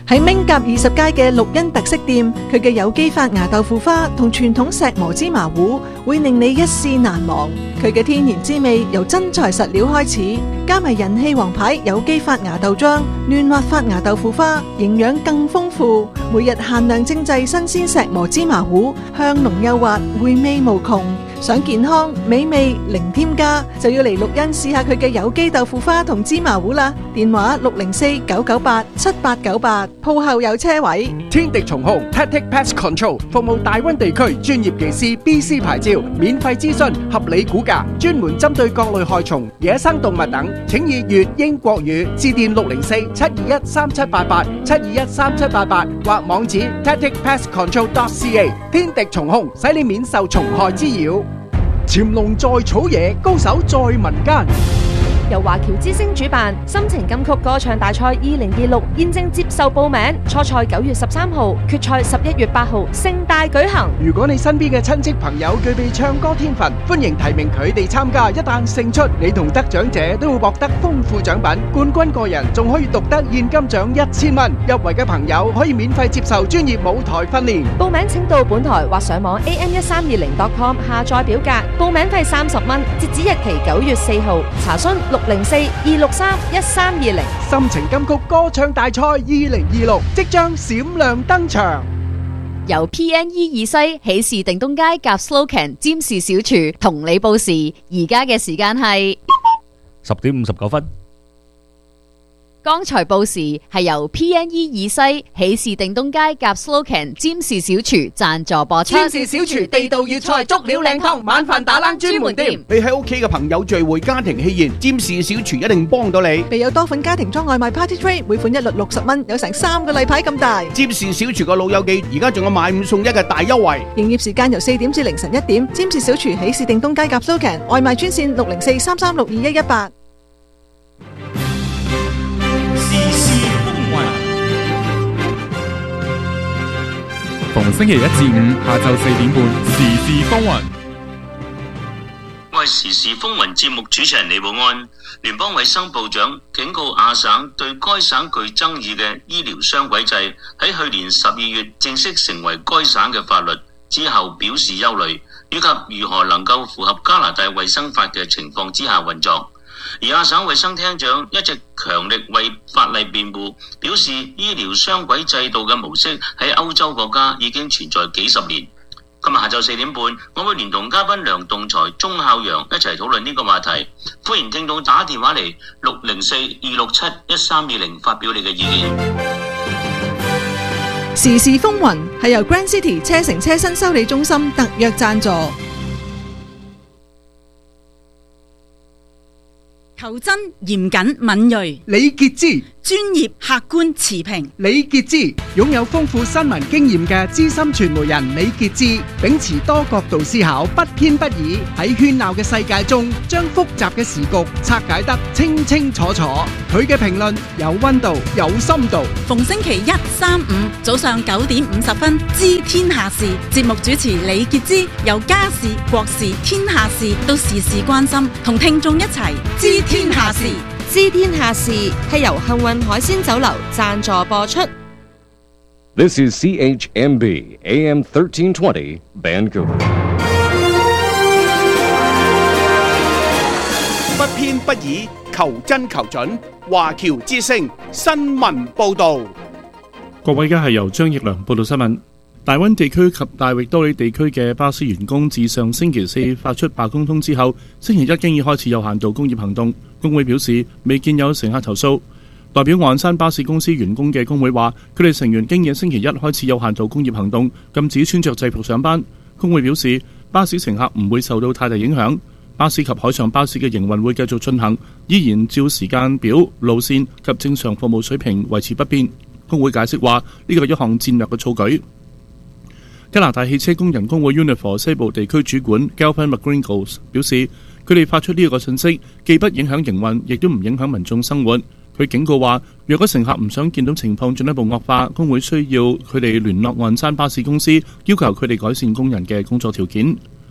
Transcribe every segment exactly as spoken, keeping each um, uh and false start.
喺明甲二十街嘅綠茵特色店，佢嘅有機發芽豆腐花同傳統石磨芝麻糊會令你一試難忘。佢嘅天然滋味由真材實料開始，加埋人氣王牌有機發芽豆漿、嫩滑發芽豆腐花，營養更豐富。每日限量精製新鮮石磨芝麻糊，香濃幼滑，回味無窮。想健康美味零添加，就要嚟綠茵試下佢嘅有機豆腐花同芝麻糊啦。電話六零四九九八七八九八，鋪後有車位。 天敵蟲控 Tactic Pest Control 服務大灣地區專業技師 B C 牌照，免費諮詢，合理估價，專門針對各類害蟲、野生動物等，請以粵英國語致電六零四七二一三七八八七二一三七八八或網址 tactic pest control dot c a。 天敵蟲控使你免受蟲害滋擾。潛龍在草野，高手在民間。 由華僑之星主辦心情金曲歌唱大賽二零二六現正接受報名，初賽九月十三號，決賽十一月八號，盛大舉行。 如果你身邊嘅親戚朋友具備唱歌天分，歡迎提名佢哋參加。一旦勝出，你同得獎者都會獲得豐富獎品，冠軍個人仲可以獨得現金獎一千蚊。入圍嘅朋友可以免費接受專業舞台訓練。 報名請到本台或上網 a m 一三二零 dot com 下載表格，報名費三十蚊，截止日期九月四號。查詢六零四二六三一三二零。 心情金曲歌唱大賽二零二六即將閃亮登場。 由 P N E 二西喜事定東街夾 Slocan 占士小廚同你報時，而家嘅時間係十點五十九分。 剛才報時係由 P N E 二西喜事定東街夾 Slocan 占士小廚贊助播出。 占士小廚地道粵菜，足料靚湯，晚飯打冷專門店。 你喺屋企嘅朋友聚會、家庭喜宴，占士小廚一定幫到你。 備有多款家庭裝外賣 Party Tray， 每款一律六十蚊，有成三個例牌咁大。 占士小廚個老友記而家仲有買五送一嘅大優惠。 營業時間由四點至凌晨一點。占士小廚喜事定東街夾 Slocan 外賣專線六零四三三六二一一八。 逢星期一至五下晝四點半，時事風雲。 我係時事風雲節目主持人李寶安。聯邦衛生部長警告亞省對該省具爭議嘅醫療雙軌制喺去年十二月正式成為該省嘅法律之後表示憂慮，以及如何能夠符合加拿大衛生法嘅情況之下運作。而亞省衛生廳長一直強力為法例辯護，表示醫療雙軌制度嘅模式喺歐洲國家已經存在幾十年。今日下晝四點半，我會連同嘉賓梁棟才、鐘孝陽一齊討論呢個話題。歡迎聽眾打電話嚟六零四二六七一三二零發表你嘅意見。 時事風雲係由 Grand City 車城車身修理中心特約贊助。 求真、嚴謹、敏銳。 李傑之專業、客觀、持平。 李傑之擁有豐富新聞經驗嘅資深傳媒人李傑之，秉持多角度思考，不偏不倚，喺喧鬧嘅世界中，將複雜嘅時局拆解得清清楚楚。佢嘅評論有溫度，有深度。 逢星期一、三、五早上九點五十分，知天下事。節目主持李傑之，由家事、國事、天下事都事事關心，同聽眾一齊知天下事。 知天下事係由幸運海鮮酒樓贊助播出。 This is C H M B A M thirteen twenty Vancouver。 不偏不倚，求真求準。華僑之聲新聞報導。 各位，而家係由張奕良報道新聞。大溫地區及大域多利地區嘅巴士員工自上星期四發出罷工通知後，星期一經已開始有限度工業行動。工會表示未見有乘客投訴。代表岸山巴士公司員工嘅工會話，佢哋成員經已星期一開始有限度工業行動，禁止穿着制服上班。工會表示，巴士乘客唔會受到太大影響，巴士及海上巴士嘅營運會繼續進行，依然照時間表、路線及正常服務水平維持不變。工會解釋話，呢個係一項戰略嘅措舉。加拿大汽車工人工會 Unifor 西部地區主管 Galvin McGringles 表示，佢哋發出呢一個信息，既不影響營運，亦都唔影響民眾生活。佢警告話，若果乘客唔想見到情況進一步惡化，工會需要佢哋聯絡岸山巴士公司，要求佢哋改善工人嘅工作條件。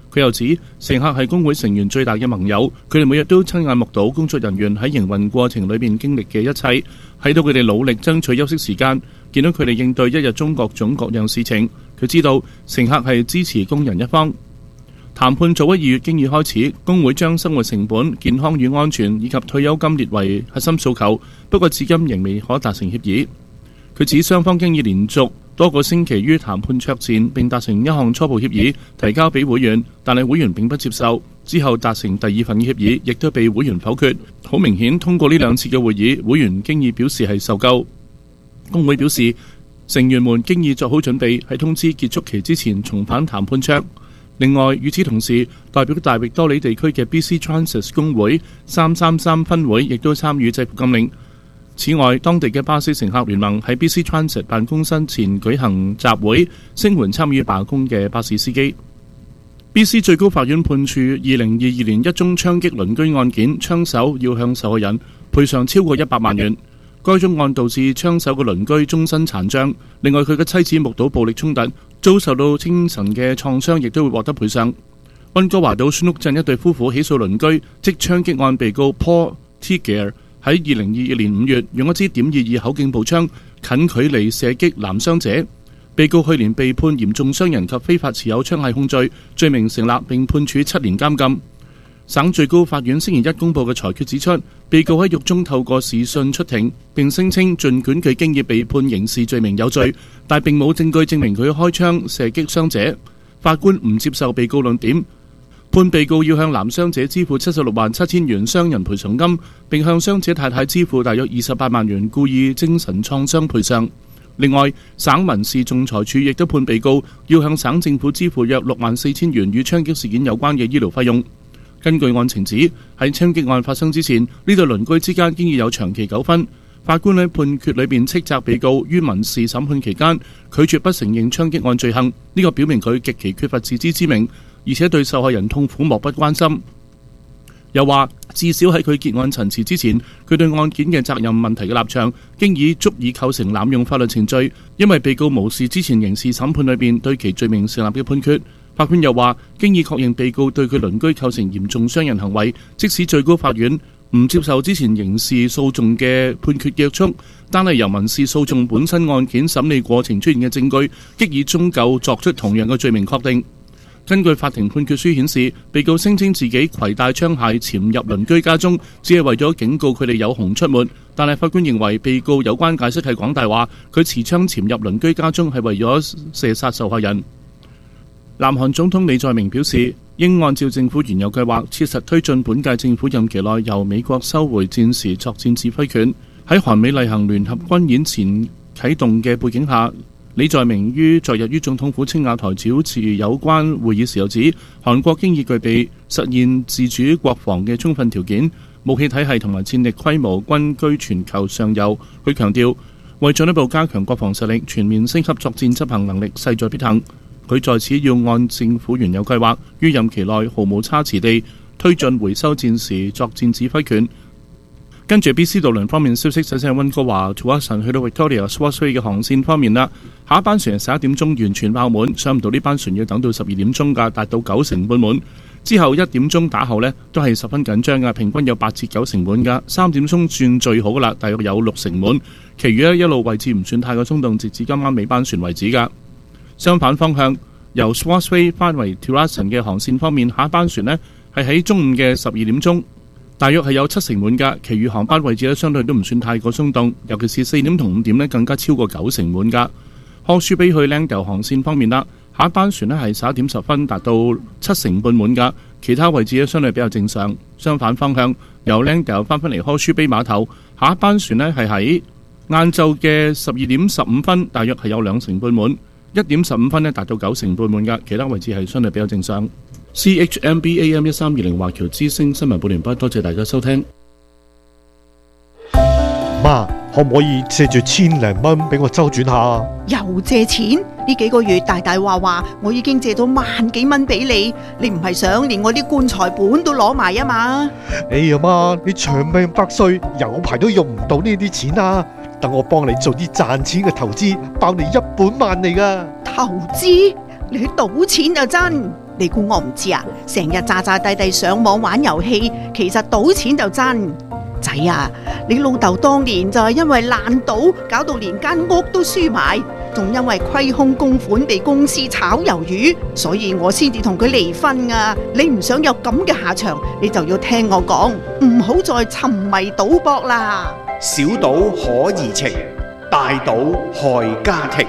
佢又指乘客係工會成員最大嘅盟友，佢哋每日都親眼目睹工作人員喺營運過程裏面經歷嘅一切，睇到佢哋努力爭取休息時間，見到佢哋應對一日中各種各樣事情。佢知道乘客係支持工人一方。談判早喺二月經已開始，工會將生活成本、健康與安全以及退休金列為核心訴求，不過至今仍未可達成協議。佢指雙方經已連續多個星期於談判桌戰，並達成一項初步協議，提交俾會員，但係會員並不接受。之後達成第二份協議，亦都被會員否決。好明顯，通過呢兩次嘅會議，會員經已表示係受夠。工會表示，成員們經已做好準備，喺通知結束期之前重返談判桌。另外，與此同時，代表大域多利地區嘅 B C Transit 工會三三三分會亦都參與制服禁令。此外，當地嘅巴士乘客聯盟喺 B C Transit 辦公室前舉行集會，聲援參與罷工嘅巴士司機。B C 最高法院判處二零二二年一宗槍擊鄰居案件，槍手要向受害人賠償超過一百萬元。該宗案導致槍手嘅鄰居終身殘障，另外佢嘅妻子目睹暴力衝突，遭受到精神嘅創傷，亦都會獲得賠償。溫哥華島宣屋鎮一對夫婦起訴鄰居，即槍擊案被告 Paul Tiger 喺二零二二年五月用一支點二二口徑步槍近距離射擊男傷者。被告去年被判嚴重傷人及非法持有槍械控罪，罪名成立並判處七年監禁。省最高法院星期一公佈嘅裁決指出，被告喺獄中透過視訊出庭，並聲稱儘管佢經已被判刑事罪名有罪，但並冇證據證明佢開槍射擊傷者。法官唔接受被告論點，判被告要向男傷者支付七十六萬七千元傷人賠償金，並向傷者太太支付大約二十八萬元故意精神創傷賠償。另外，省民事仲裁處亦都判被告要向省政府支付約六萬四千元與槍擊事件有關嘅醫療費用。根據案情指，喺槍擊案發生之前，呢對鄰居之間經已有長期糾紛。法官喺判決裏邊斥責被告於民事審判期間拒絕不承認槍擊案罪行，呢個表明佢極其缺乏自知之明，而且對受害人痛苦漠不關心。又話至少喺佢結案陳詞之前，佢對案件嘅責任問題嘅立場經已足以構成濫用法律程序，因為被告無視之前刑事審判裏邊對其罪名成立嘅判決。法官又話，經已確認被告對佢鄰居構成嚴重傷人行為，即使最高法院唔接受之前刑事訴訟嘅判決約束，單係由民事訴訟本身案件審理過程出現嘅證據，即以終究作出同樣嘅罪名確定。根據法庭判決書顯示，被告聲稱自己攜帶槍械潛入鄰居家中，只係為咗警告佢哋有熊出沒。但係法官認為被告有關解釋係講大話，佢持槍潛入鄰居家中係為咗射殺受害人。南韓總統李在明表示，應按照政府原有計劃，切實推進本屆政府任期內由美國收回戰時作戰指揮權。喺韓美例行聯合軍演前啟動嘅背景下，李在明於昨日於總統府青瓦台主持有關會議時候指，韓國經已具備實現自主國防嘅充分條件，武器體系同埋戰力規模均居全球上游。佢強調，為進一步加強國防實力，全面升級作戰執行能力勢在必行。佢在此要按政府原有計劃，於任期內毫無差池地推進回收戰時作戰指揮權。跟住 B C 渡輪方面消息，首先係溫哥華 Tsawwassen 去到 Victoria Swansea 嘅航線方面啦，下一班船十一點鐘完全爆滿，上唔到呢班船要等到十二點鐘㗎，達到九成半滿。之後一點鐘打後呢都係十分緊張㗎，平均有八至九成滿㗎。三點鐘算最好㗎啦，大約有六成滿。其餘呢一路位置唔算太過鬆動，直至今晚尾班船為止㗎。相反方向，由 Swansea 翻為 Tsawwassen 嘅航線方面，下一班船呢係喺中午嘅十二點鐘，大約係有七成滿㗎。其餘航班位置呢相對都唔算太過鬆動，尤其是四點同五點呢更加超過九成滿㗎。柯舒比去 Langdale 航線方面啦，下一班船呢係十一點十分達到七成半滿㗎，其他位置呢相對比較正常。相反方向，由 Langdale 翻返嚟柯舒比碼頭，下一班船呢係喺晏晝嘅十二點十五分，大約係有兩成半滿。一點十五分呢達到九成半滿㗎，其他位置係相對比較正常。C H M B A M 一三二零華僑之聲新聞半年班，多謝大家收聽。 媽，可唔可以借住千零蚊俾我周轉下？ 又借錢？呢幾個月大大話話，我已經借到萬幾蚊俾你，你唔係想連我啲棺材本都攞埋啊嘛？ 哎呀媽，你長命百歲，有排都用唔到呢啲錢啊！等我幫你做啲賺錢嘅投資，包你一本萬利噶。 投資？你去賭錢啊真？ 你估我唔知啊？成日詐詐諦諦上網玩遊戲，其實賭錢就真。仔啊，你老豆當年就係因為爛賭，搞到連間屋都輸埋，仲因為虧空公款被公司炒魷魚，所以我先至同佢離婚啊！你唔想有咁嘅下場，你就要聽我講，唔好再沉迷賭博啦。 小賭可怡情，大賭害家庭。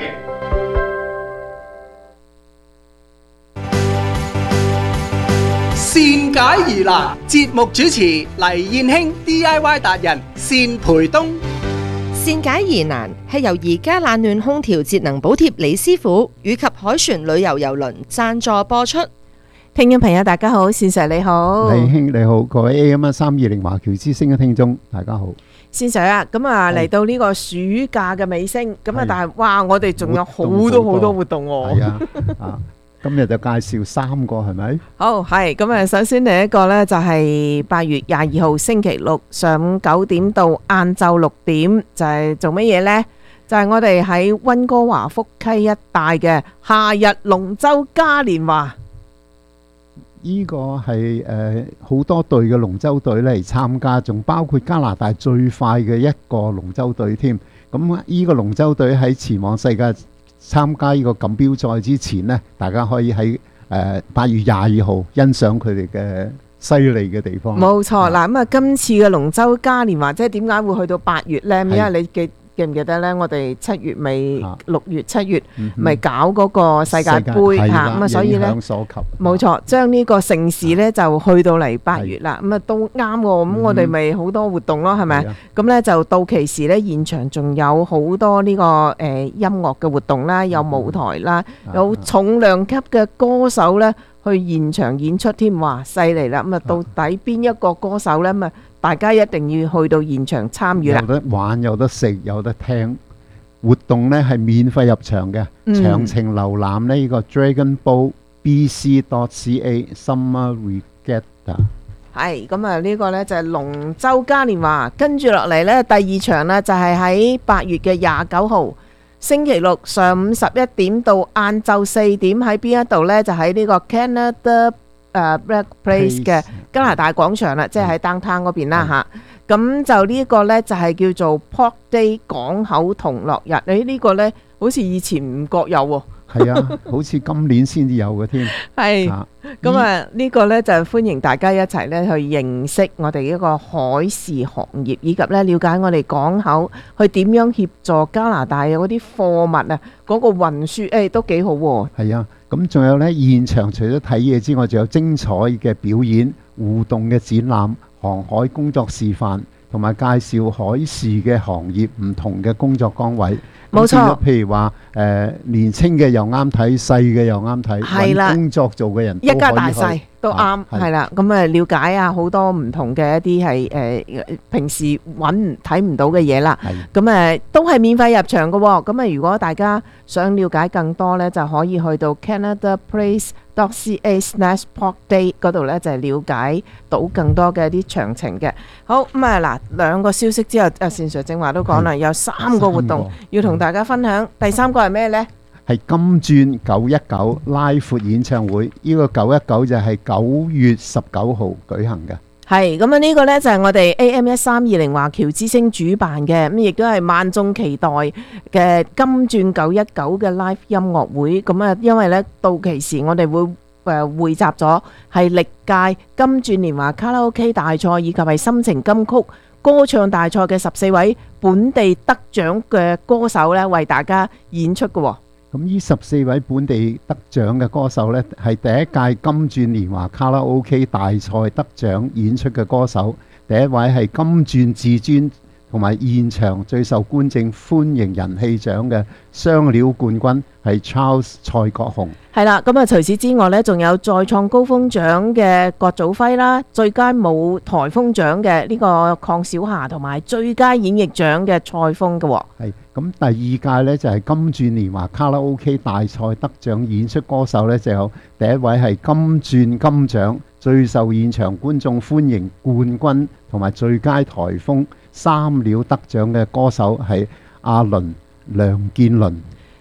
善解疑難，節目主持黎燕卿 D I Y 達人單培東。 善解疑難係由而家冷暖空調節能補貼李師傅以及海船旅遊郵輪贊助播出。 聽眾朋友大家好，善 Sir 你好， 李兄你好，各位 A M 一三二零華僑之聲嘅聽眾大家好。 善 Sir 啊，咁啊嚟到呢個暑假嘅尾聲，咁啊但係哇，我哋仲有好多好多活動喎。 係啊，啊今日就介紹三個係咪？ 好，係咁啊，首先第一個呢就係八月廿二號星期六上午九點到晏晝六點，就係做乜嘢呢？就係我哋喺溫哥華福溪一帶嘅夏日龍舟嘉年華。 呢個係誒好多隊嘅龍舟隊嚟參加，仲包括加拿大最快嘅一個龍舟隊添。咁呢個龍舟隊喺前往世界參加呢個錦標賽之前呢，大家可以喺誒八月廿二號欣賞佢哋嘅犀利嘅地方。 冇錯，嗱咁啊，今次嘅龍舟嘉年華即係點解會去到八月呢？因為你記記唔記得呢？我哋七月尾、六月、七月咪搞嗰個世界盃嚇，咁啊，所以呢，冇錯，將呢個盛事呢就去到嚟八月啦。咁啊都啱喎，咁我哋咪好多活動咯，係咪？咁呢就到期時呢，現場仲有好多呢個誒音樂嘅活動啦，有舞台啦，有重量級嘅歌手呢去現場演出添，哇！犀利啦！咁啊，到底邊一個歌手呢？咁啊，大家一定要去到現場參與啦。 有得玩，有得食，有得聽。活動呢係免費入場嘅，詳情瀏覽呢個 Dragon Boat B C dot C A Summer Regatta。 係咁啊，呢個呢就係龍舟嘉年華，跟住落嚟呢，第二場呢就係喺八月嘅廿九號。星期六上午十一點到晏晝四點，喺邊一度呢？就喺呢個 Canada 誒 Black Place 嘅加拿大廣場啦，即係喺 downtown 嗰邊啦嚇。咁就呢個呢，就係叫做 Port Day 港口同樂日。誒呢個呢，好似以前唔覺有喎。 係啊，好似今年先至有嘅添。 係，咁啊呢個呢就歡迎大家一齊呢去認識我哋一個海事行業，以及呢了解我哋港口去點樣協助加拿大嘅嗰啲貨物啊，嗰個運輸誒都幾好喎。係啊，咁仲有呢現場除咗睇嘢之外，仲有精彩嘅表演、互動嘅展覽、航海工作示範，同埋介紹海事嘅行業唔同嘅工作崗位。 冇錯， 譬如話誒年青嘅又啱睇，細嘅又啱睇，揾工作做嘅人一家大細都啱，係啦。咁啊了解下好多唔同嘅一啲係誒平時揾睇唔到嘅嘢啦。咁誒都係免費入場嘅喎。咁啊如果大家想了解更多咧，就可以去到 Canada Place dot C A slash Port Day 嗰度咧，就係了解到更多嘅一啲詳情嘅。好咁啊嗱，兩個消息之後，啊善 Sir正話都講啦，有三個活動要同大家分享。第三個係咩呢？ 係金鑽九一九拉闊演唱會，呢個九一九就係九月十九號舉行嘅。 係咁啊，呢個呢就係我哋 A M 一三二零華僑之聲主辦嘅，咁亦都係萬眾期待嘅金鑽九一九嘅 live 音樂會。咁啊，因為呢到期時我哋會誒匯集咗係歷屆金鑽年華卡拉 OK 大賽以及係心情金曲歌唱大賽嘅十四位本地得獎嘅歌手呢，為大家演出嘅。 咁呢十四位本地得獎嘅歌手呢，係第一屆金鑽年華卡拉 OK 大賽得獎演出嘅歌手。第一位係金鑽至尊同埋現場最受觀眾歡迎人氣獎嘅雙料冠軍係 Charles 蔡國雄。 係啦，咁啊除此之外呢，仲有再創高峰獎嘅郭祖輝啦，最佳舞台風獎嘅呢個鄺小霞，同埋最佳演繹獎嘅蔡楓嘅。 係咁第二屆呢，就係金鑽年華卡拉 OK 大賽得獎演出歌手呢，就有第一位係金鑽金獎最受現場觀眾歡迎冠軍同埋最佳台風三料得獎嘅歌手係阿倫梁建倫。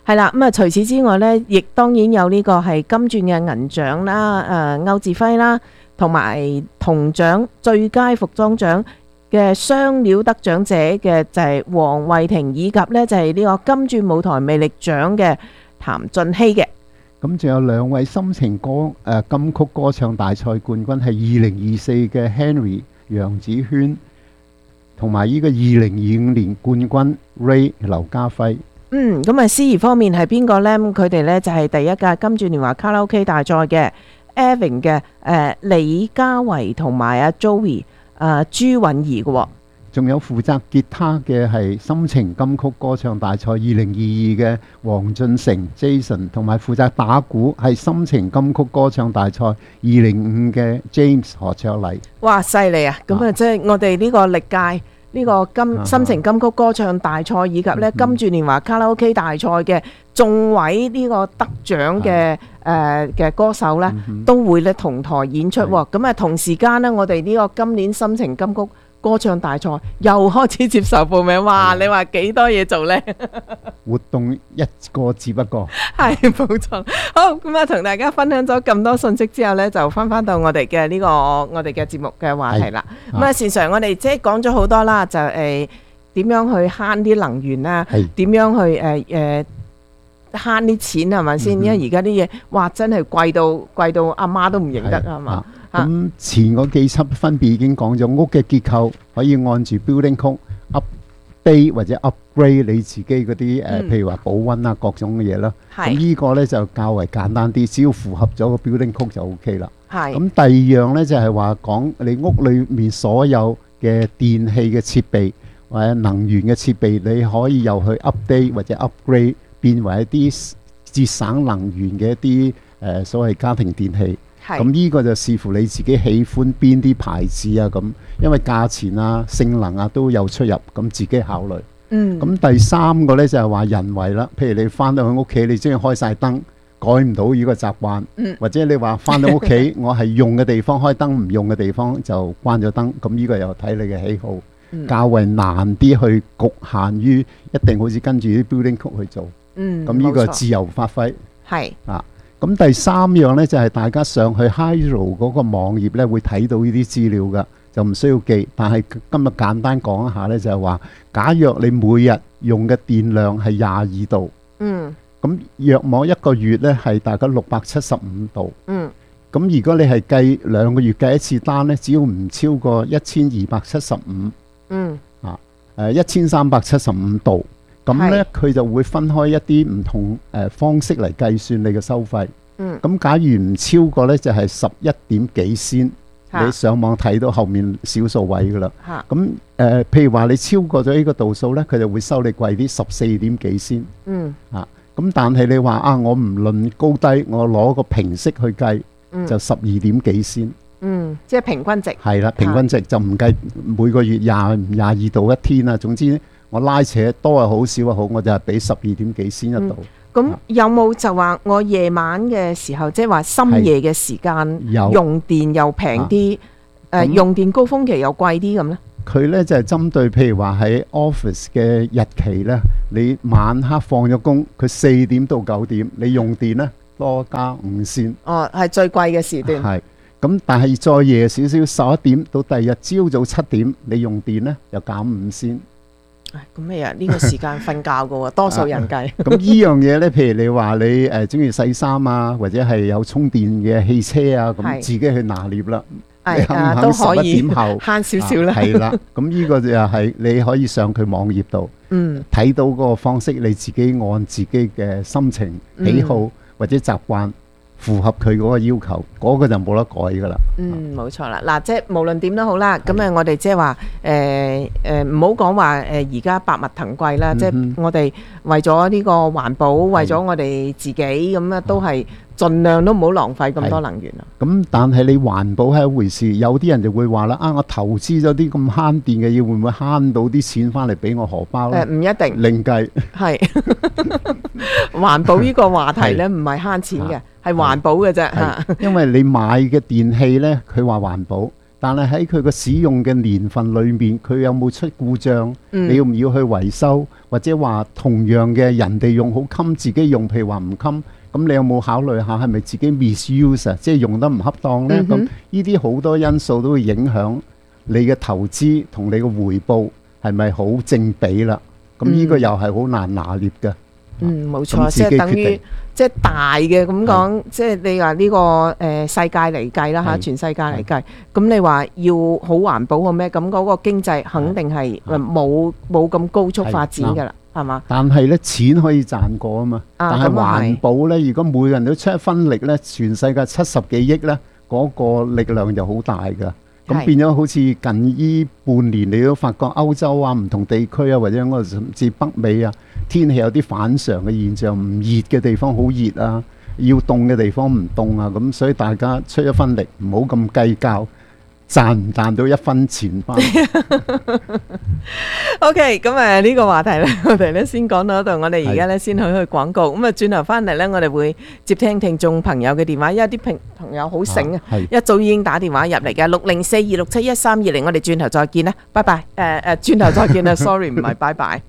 係啦，咁啊除此之外咧，亦當然有呢個係金鑽嘅銀獎啦，誒歐志輝啦，同埋銅獎最佳服裝獎嘅雙料得獎者嘅就係黃慧婷，以及咧就係呢個金鑽舞台魅力獎嘅譚俊熙嘅。 咁仲有兩位深情歌誒、呃、金曲歌唱大賽冠軍係二零二四嘅 Henry 楊子軒，同埋呢個二零二五年冠軍 Ray 劉家輝。 嗯，咁啊司儀方面係邊個呢？佢哋呢就係第一屆金鑽年華卡拉 OK 大賽嘅 Evan 嘅誒李嘉維同埋阿 Joey 誒朱允儀嘅喎。 仲有負責吉他嘅係深情金曲歌唱大賽二零二二嘅黃俊成 Jason， 同埋負責打鼓係深情金曲歌唱大賽二零五嘅 James 何卓麗。 哇，犀利啊！咁啊，即係我哋呢個歷屆呢個金深情金曲歌唱大賽以及咧金鑽年華卡拉 OK 大賽嘅眾位呢個得獎嘅誒嘅歌手咧，都會咧同台演出喎。咁啊，同時間咧，我哋呢個今年深情金曲歌唱大賽又開始接受報名，哇！你話幾多嘢做呢？ 活動一個接一個， 係冇錯。好，咁啊，同大家分享咗咁多信息之後呢，就翻翻到我哋嘅呢個我哋嘅節目嘅話題啦。咁啊，事實上我哋即係講咗好多啦，就誒點樣去慳啲能源啦，點樣去誒誒慳啲錢係咪先？因為而家啲嘢哇真係貴到貴到阿媽都唔認得係嘛？ 咁前嗰幾輯分別已經講咗屋嘅結構，可以按住 building code update 或者 upgrade 你自己嗰啲誒，譬如話保溫啊各種嘅嘢啦。咁呢個咧就較為簡單啲，只要符合咗個 building code 就 OK 啦。咁第二樣咧就係話講你屋裏面所有嘅電器嘅設備或者能源嘅設備，你可以又去 update 或者 upgrade 變為一啲節省能源嘅一啲誒所謂家庭電器。咁呢個就視乎你自己喜歡邊啲牌子啊，咁因為價錢啊、性能啊都有出入，咁自己考慮。嗯。咁第三個呢，就係話人為啦，譬如你翻到去屋企，你中意開晒燈，改唔到呢個習慣。嗯。或者你話翻到屋企，我係用嘅地方開燈，唔用嘅地方就關咗燈。咁呢個又睇你嘅喜好，嗯、較為難啲去局限於一定好似跟住啲 building code 去做。嗯。咁呢個自由發揮。係。啊。咁第三樣呢，就係大家上去 Hydro 嗰個網頁呢，會睇到呢啲資料噶，就唔需要記。但係今日簡單講一下呢，就係話，假若你每日用嘅電量係廿二度，嗯，咁約莫一個月呢係大概六百七十五度，嗯，咁如果你係計兩個月計一次單呢，只要唔超過一千二百七十五，嗯，啊，誒一千三百七十五度。咁呢，佢就會分開一啲唔同誒方式嚟計算你嘅收費。嗯。咁假如唔超過呢，就係十一點幾仙。你上網睇到後面小數位噶啦。嚇。咁誒，譬如話你超過咗呢個度數呢，佢就會收你貴啲，十四點幾仙。嗯。啊。咁但係你話啊，我唔論高低，我攞個平息去計，就十二點幾仙。 嗯。即係平均值。係啦， 平均值就唔計每個月廿廿二度一天啊。總之。我拉扯多又好少又好，我就係俾十二點幾先一度。 咁、嗯、有冇就話我夜晚嘅時候，即係話深夜嘅時間用電又平啲，誒、呃嗯、用電高峰期又貴啲咁呢？ 佢呢就係、是、針對譬如話喺 office 嘅日期呢，你晚黑放咗工，佢四點到九點，你用電呢多加五仙。 哦，係最貴嘅時段。 係，咁但係再夜少少，十一點到第二日朝早七點，你用電呢又減五仙。 咁咩啊？呢個時間瞓覺嘅喎，多數人計。 咁呢樣嘢咧，譬如你話你誒中意洗衫啊，或者係有充電嘅汽車啊，咁自己去拿捏啦。係啊， 都可以點後慳少少啦。 係啦，咁呢個就係你可以上佢網頁度，嗯，睇到嗰個方式，你自己按自己嘅心情、喜好或者習慣。符合佢嗰個要求，嗰、那個就冇得改噶啦。 嗯，冇錯啦。嗱，即係無論點都好啦。咁啊，我哋即係話誒誒，唔好講話誒，而家百物騰貴啦。即係我哋為咗呢個環保，為咗我哋自己咁啊，都係盡量都唔好浪費咁多能源啦。 咁但係你環保係一回事，有啲人就會話啦，啊，我投資咗啲咁慳電嘅嘢，會唔會慳到啲錢翻嚟俾我荷包咧？ 誒，唔一定。 另計。係。 環保呢個話題咧，唔係慳錢嘅。係環保嘅啫， 因為你買嘅電器呢，佢話環保， 但係喺佢個使用嘅年份裏面，佢有冇出故障？ 嗯你要唔要去維修？或者話同樣嘅人哋用好襟，自己用譬如話唔襟，咁你有冇考慮下係咪自己 misuse 啊？即係用得唔恰當呢？咁嗯哼呢啲好多因素都會影響你嘅投資同你嘅回報係咪好正比啦？咁呢個又係好難拿捏嘅。 嗯，冇咁錯，即自己決係等於定即係大嘅咁講，即係你話呢個誒世界嚟計啦嚇， 係全世界嚟計，咁你話要好環保嘅咩？咁嗰個經濟肯定係冇冇咁高速發展㗎啦，係嘛？ 但係咧錢可以賺過啊嘛， 啊但係咁啊係環保咧，如果每個人都出一分力咧，全世界七十幾億咧，嗰、個力量就好大㗎。咁係變咗好似近依半年，你都發覺歐洲啊、唔同地區啊，或者我甚至北美啊，天氣有啲反常嘅現象，唔熱嘅地方好熱啊，要凍嘅地方唔凍啊，咁所以大家出一分力，唔好咁計較，賺唔賺到一分錢翻。 OK，咁誒呢個話題咧，我哋咧先講到呢度，我哋而家咧先去去廣告，咁啊轉頭翻嚟咧，我哋會接聽聽眾朋友嘅電話，因為啲朋朋友好醒啊，一早已經打電話入嚟嘅，六零四二六七一三二零，我哋轉頭再見啦，拜拜，誒誒轉頭再見啦，sorry 唔係拜拜。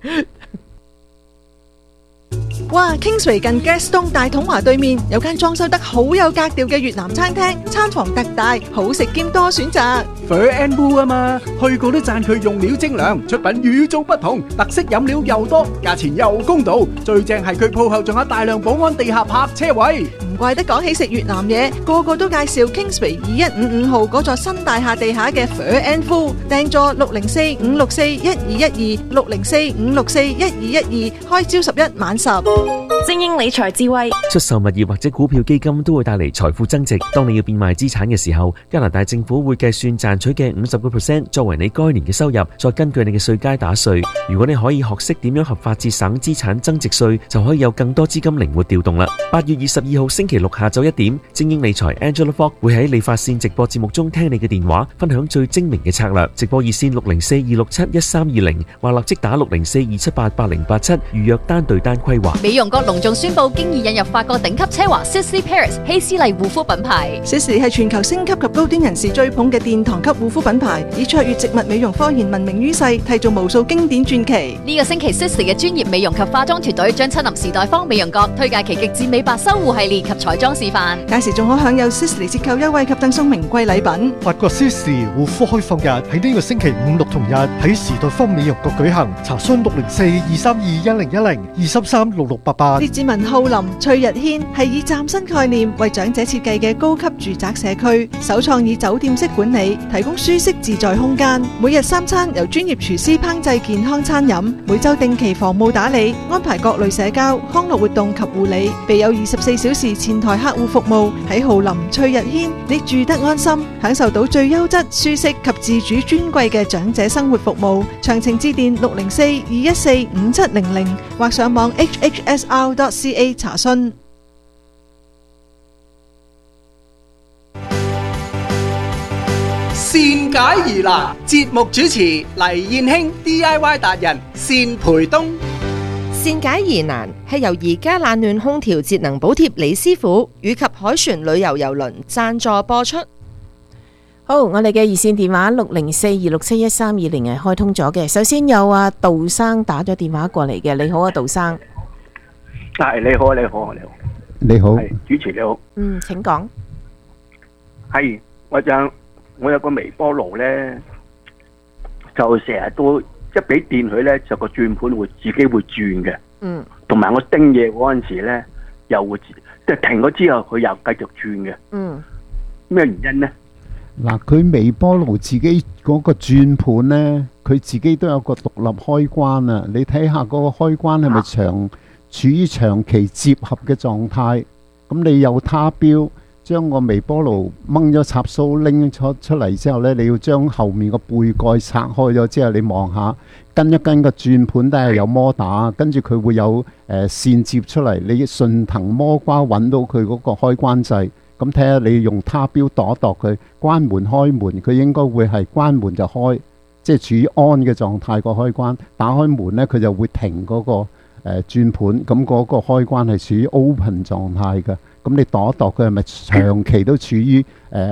哇 ！Kingsway 近 Gaston 大統華對面有間裝修得好有格調嘅越南餐廳，餐房特大，好食兼多選擇。 Fur and Wool 啊嘛，去過都讚佢用料精良，出品與眾不同，特色飲料又多，價錢又公道，最正係佢鋪後仲有大量保安地下泊車位。 唔怪得講起食越南嘢，個個都介紹 Kingsway 二一五五號嗰座新大廈地下嘅 Fur and Wool，訂座六零四五六四一二一二六零四五六四一二一二，開朝十一晚十。 精英理財智慧， 出售物業或者股票基金都會帶嚟財富增值。當你要變賣資產嘅時候，加拿大政府會計算賺取嘅五十個 percent 作為你該年嘅收入，再根據你嘅稅階打稅。如果你可以學識點樣合法節省資產增值稅，就可以有更多資金靈活調動啦。八月二十二號星期六下晝一點，精英理財 Angela Fogg 會喺理髮線直播節目中聽你嘅電話，分享最精明嘅策略。直播熱線六零四二六七一三二零，或立即打六零四二七八八零八七預約單對單規劃。 美容閣隆重宣布，經已引入法國頂級奢華 Sisley Paris 希斯麗護膚品牌。 Sisley 係全球星級及高端人士追捧嘅殿堂級護膚品牌，以卓越植物美容科研聞名於世，締造無數經典傳奇。 呢個星期 Sisley 嘅專業美容及化妝團隊將親臨時代坊美容閣，推介其極致美白修護系列及彩妝示範。 屆時仲可享有 Sisley 折扣優惠及贈送名貴禮品。 法國 Sisley 護膚開放日喺呢個星期五六同日喺時代坊美容閣舉行，查詢六零四二三二一零一零二三三六六八八。 列治文浩林、翠日軒係以嶄新概念為長者設計嘅高級住宅社區，首創以酒店式管理，提供舒適自在空間。每日三餐由專業廚師烹製健康餐飲，每週定期房務打理，安排各類社交、康樂活動及護理，備有二十四小時前台客戶服務。喺浩林翠日軒，你住得安心，享受到最優質、舒適及自主尊貴嘅長者生活服務。詳情致電六零四二一四五七零零或上網 h h s r dot c a 查詢。 善解疑難，節目主持黎燕興 D I Y 達人善培東。 善解疑難係由而家冷暖空調節能補貼李師傅以及海船旅遊郵輪贊助播出。 好，我哋嘅熱線電話六零四二六七一三二零係開通咗嘅。首先有阿杜生打咗電話過嚟嘅，你好啊，杜生。 係，你好，你好，你好， 你好， 係主持你好。 嗯，請講。 係，我就我有個微波爐咧，就成日都一俾電佢咧，就個轉盤會自己會轉嘅。 嗯。 同埋我叮嘢嗰陣時咧，又會即係停咗之後，佢又繼續轉嘅。 嗯。 咩原因咧？ 嗱，佢微波爐自己嗰個轉盤呢，佢自己都有個獨立開關啊！你睇下嗰個開關係咪長處於長期接合嘅狀態？咁你有他標將個微波爐掹咗插蘇拎出出嚟之後呢，你要將後面個背蓋拆開咗之後，你望下跟一跟個轉盤都係有摩打，跟住佢會有誒、呃、線接出嚟，你順藤摸瓜揾到佢嗰個開關掣。咁睇下你用他標度一度佢關門開門，佢應該會係關門就開，即係處於 on 嘅狀態個開關。打開門呢，佢就會停嗰、那個誒、呃、轉盤，咁嗰個開關係處於 open 狀態嘅。咁你度一度佢係咪長期都處於誒、呃、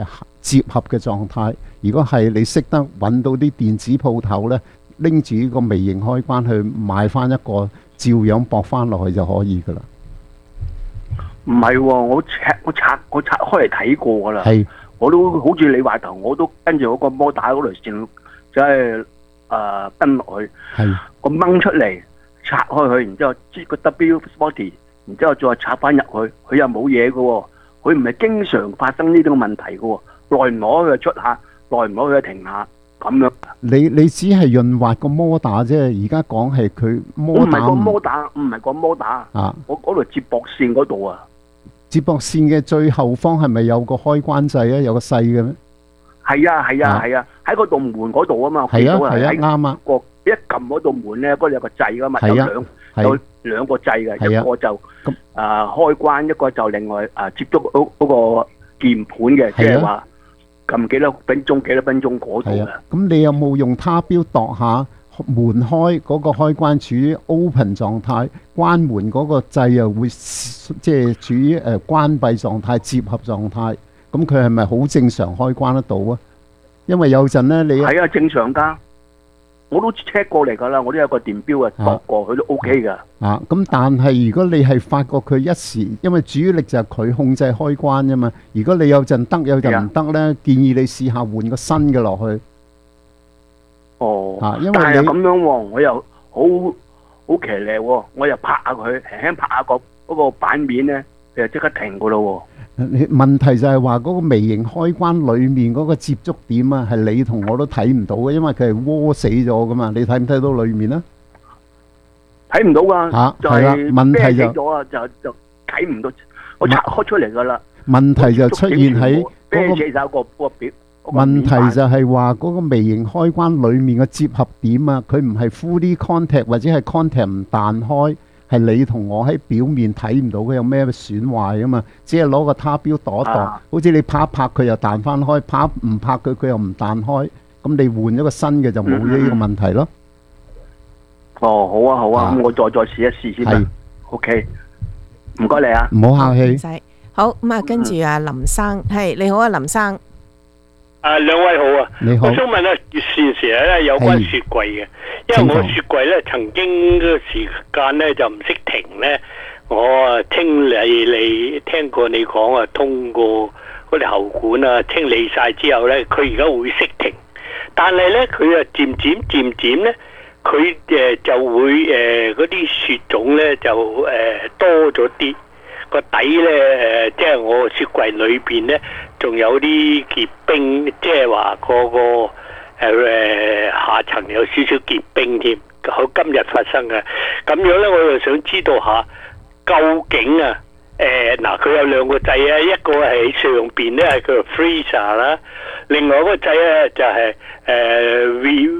接合嘅狀態。如果係你識得揾到啲電子鋪頭呢，拎住呢個微型開關去買翻一個，照樣駁翻落去就可以噶啦。 唔係喎，我拆我拆我拆開嚟睇過噶啦。 係， 我都好似你話頭，我都跟住嗰個摩打嗰條線，即係誒跟落去。 係， 我掹出嚟拆開佢，然之後接個 W body，然之後再插翻入去，佢又冇嘢嘅喎。佢唔係經常發生呢種問題嘅喎，耐唔耐佢就出下，耐唔耐佢就停下咁樣。 你你只係潤滑個摩打啫，而家講係佢摩打。 我唔係個摩打，唔係個摩打。 啊， 我嗰度接駁線嗰度啊。 接駁線嘅最後方係咪有個開關掣啊？有個細嘅咩？ 係啊係啊係啊，喺嗰道門嗰度啊嘛。 係啊係啊，啱啊。 個一撳嗰道門咧，嗰度有個掣噶嘛，有兩有兩個掣嘅，一個就誒開關，一個就另外誒接觸嗰嗰個鍵盤嘅，即係話撳幾多分鐘幾多分鐘嗰度嘅。 咁你有冇用他標度下門開嗰個開關處於 open 狀態，關門嗰個掣又會即係處於誒關閉狀態、接合狀態？咁佢係咪好正常開關得到啊？因為有陣咧，你係啊正常㗎。我都 check 過嚟㗎啦，我都有個電錶啊，度過佢都 OK 㗎。 啊，咁但係如果你係發覺佢一時，因為主力就係佢控制開關啫嘛。如果你有陣得，有陣唔得咧，建議你試下換個新嘅落去。 哦， 啊，因為但係你咁樣喎，我又好好騎呢喎，我又拍下佢，輕輕拍下個嗰個版面咧，佢就即刻停㗎咯喎。 你問題就係話嗰個微型開關裡面嗰個接觸點啊，係你同我都睇唔到嘅，因為佢係窩死咗噶嘛。你睇唔睇到裡面啊？ 睇唔到㗎， 嚇就係啦， 係問題就啤死咗啊，就就睇唔到，我拆開出嚟㗎啦。 問題就出現喺嗰啤死咗個個表。 問題就係話嗰個微型開關裡面嘅接合點啊，佢唔係 fully contact 或者係 contact 唔彈開。係你同我喺表面睇唔到佢有咩損壞啊嘛，只係攞個他標度一度， 啊、 好似你拍一拍佢又彈翻開，拍唔拍佢佢又唔彈開，咁你換咗個新嘅就冇呢個問題咯。 哦，好啊好啊，咁、啊、我再再試一試先啦。OK，唔該你啊， 唔好客氣。 唔使。好咁啊，跟住啊林生，係你好啊林生。 啊，兩位好啊！ 你好， 我想問下善時咧有關雪櫃嘅，因為我雪櫃咧曾經個時間咧就唔識停咧，我啊清理你聽過你講啊，通過嗰條喉管啊清理晒之後咧，佢而家會識停，但係咧佢啊漸漸漸漸咧，佢誒就會誒嗰啲雪種咧就誒、呃、多咗啲。個底咧，誒，即係我雪櫃裏邊咧，仲有啲結冰，即係話個個誒誒下層有少少結冰添。好，今日發生嘅咁樣咧，我就想知道下究竟啊，誒嗱，佢有兩個掣啊，一個係上邊咧係佢 freezer 啦，另外一個掣咧就係誒 re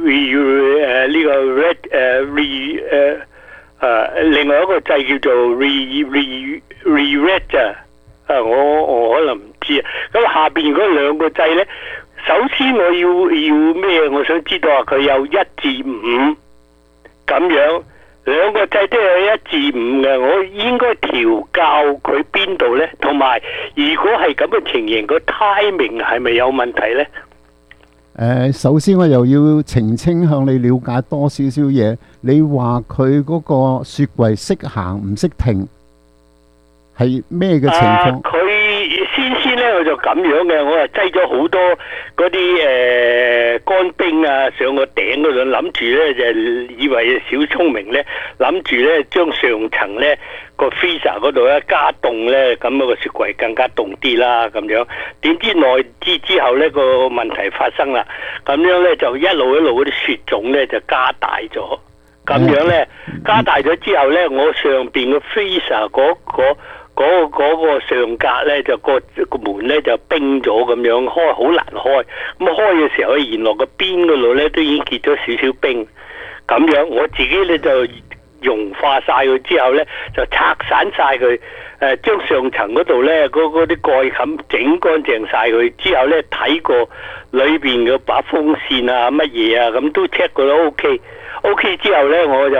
re 誒呢個 red 誒 re 誒。誒、呃，另外一個掣叫做 re re re-red 啊，啊，我我可能唔知啊。咁下邊嗰兩個掣咧，首先我要要咩？我想知道啊，佢有一至五咁樣，兩個掣都有一至五嘅，我應該調校佢邊度咧？同埋，如果係咁嘅情形，個 timing 係咪有問題咧？ 誒，首先我又要澄清向你了解多少少嘢。你話佢嗰個雪櫃識行唔識停，係咩嘅情況？ 佢、啊、先先咧，我就咁樣嘅，我係擠咗好多嗰啲誒乾冰啊上個頂嗰度，諗住咧就以為小聰明咧，諗住咧將上層咧個 freezer 嗰度咧加凍咧，咁、那個雪櫃更加凍啲啦，咁樣。點知耐之之後咧個問題發生啦，咁樣咧就一路一路嗰啲雪種咧就加大咗，咁樣咧加大咗之後咧，我上邊個 freezer 嗰嗰嗰嗰個上格咧就個個門咧就冰咗咁樣，開好難開。咁開嘅時候，沿落個邊嗰度咧都已經結咗少少冰。咁樣我自己咧就融化晒佢之後咧，就拆散晒佢，誒將上層嗰度咧嗰嗰啲蓋冚整乾淨晒佢之後咧，睇過裏邊嘅把風扇啊乜嘢啊，咁都 check 過都 OK。OK 之後咧，我就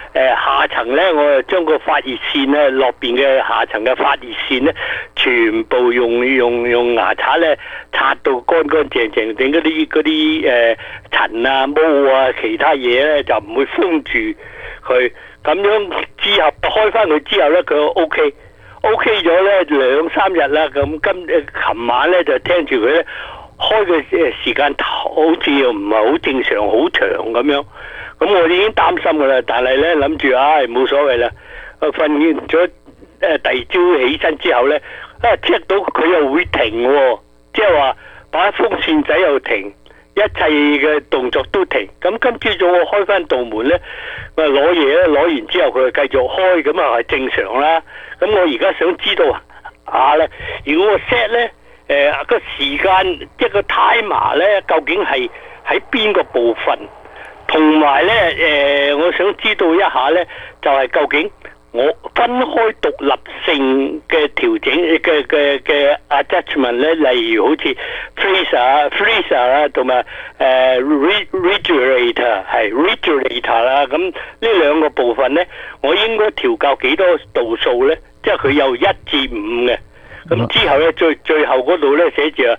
誒下層咧，我就將個發熱線咧落邊嘅下層嘅發熱線咧，全部用用用牙刷咧刷到乾乾淨淨，整嗰啲嗰啲誒塵啊毛啊其他嘢咧就唔會封住佢。咁樣之後開翻佢之後咧，佢 O K O K 咗咧兩三日啦。咁今誒琴晚咧就聽住佢咧開嘅誒時間好似又唔係好正常，好長咁樣。咁我已經擔心噶啦，但係咧諗住唉冇所謂啦。瞓完咗誒第二朝起身之後咧，啊 check 到佢又會停喎，即係話把風扇仔又停，一切嘅動作都停。咁今朝早我開翻道門咧，我攞嘢咧，攞完之後佢就繼續開，咁啊係正常啦。咁我而家想知道啊咧，如果我 set 咧誒個時間即係個 timer 咧，究竟係喺邊個部分？同埋咧，誒、呃，我想知道一下咧，就係、是、究竟我分開獨立性嘅調整嘅嘅嘅 adjustment 咧，例如好似 freezer、freezer 啊，同埋誒 regulator 係 regulator 啦，咁呢兩個部分咧，我應該調校幾多度數咧？即係佢有一至五嘅，咁之後咧最最後嗰度咧寫住誒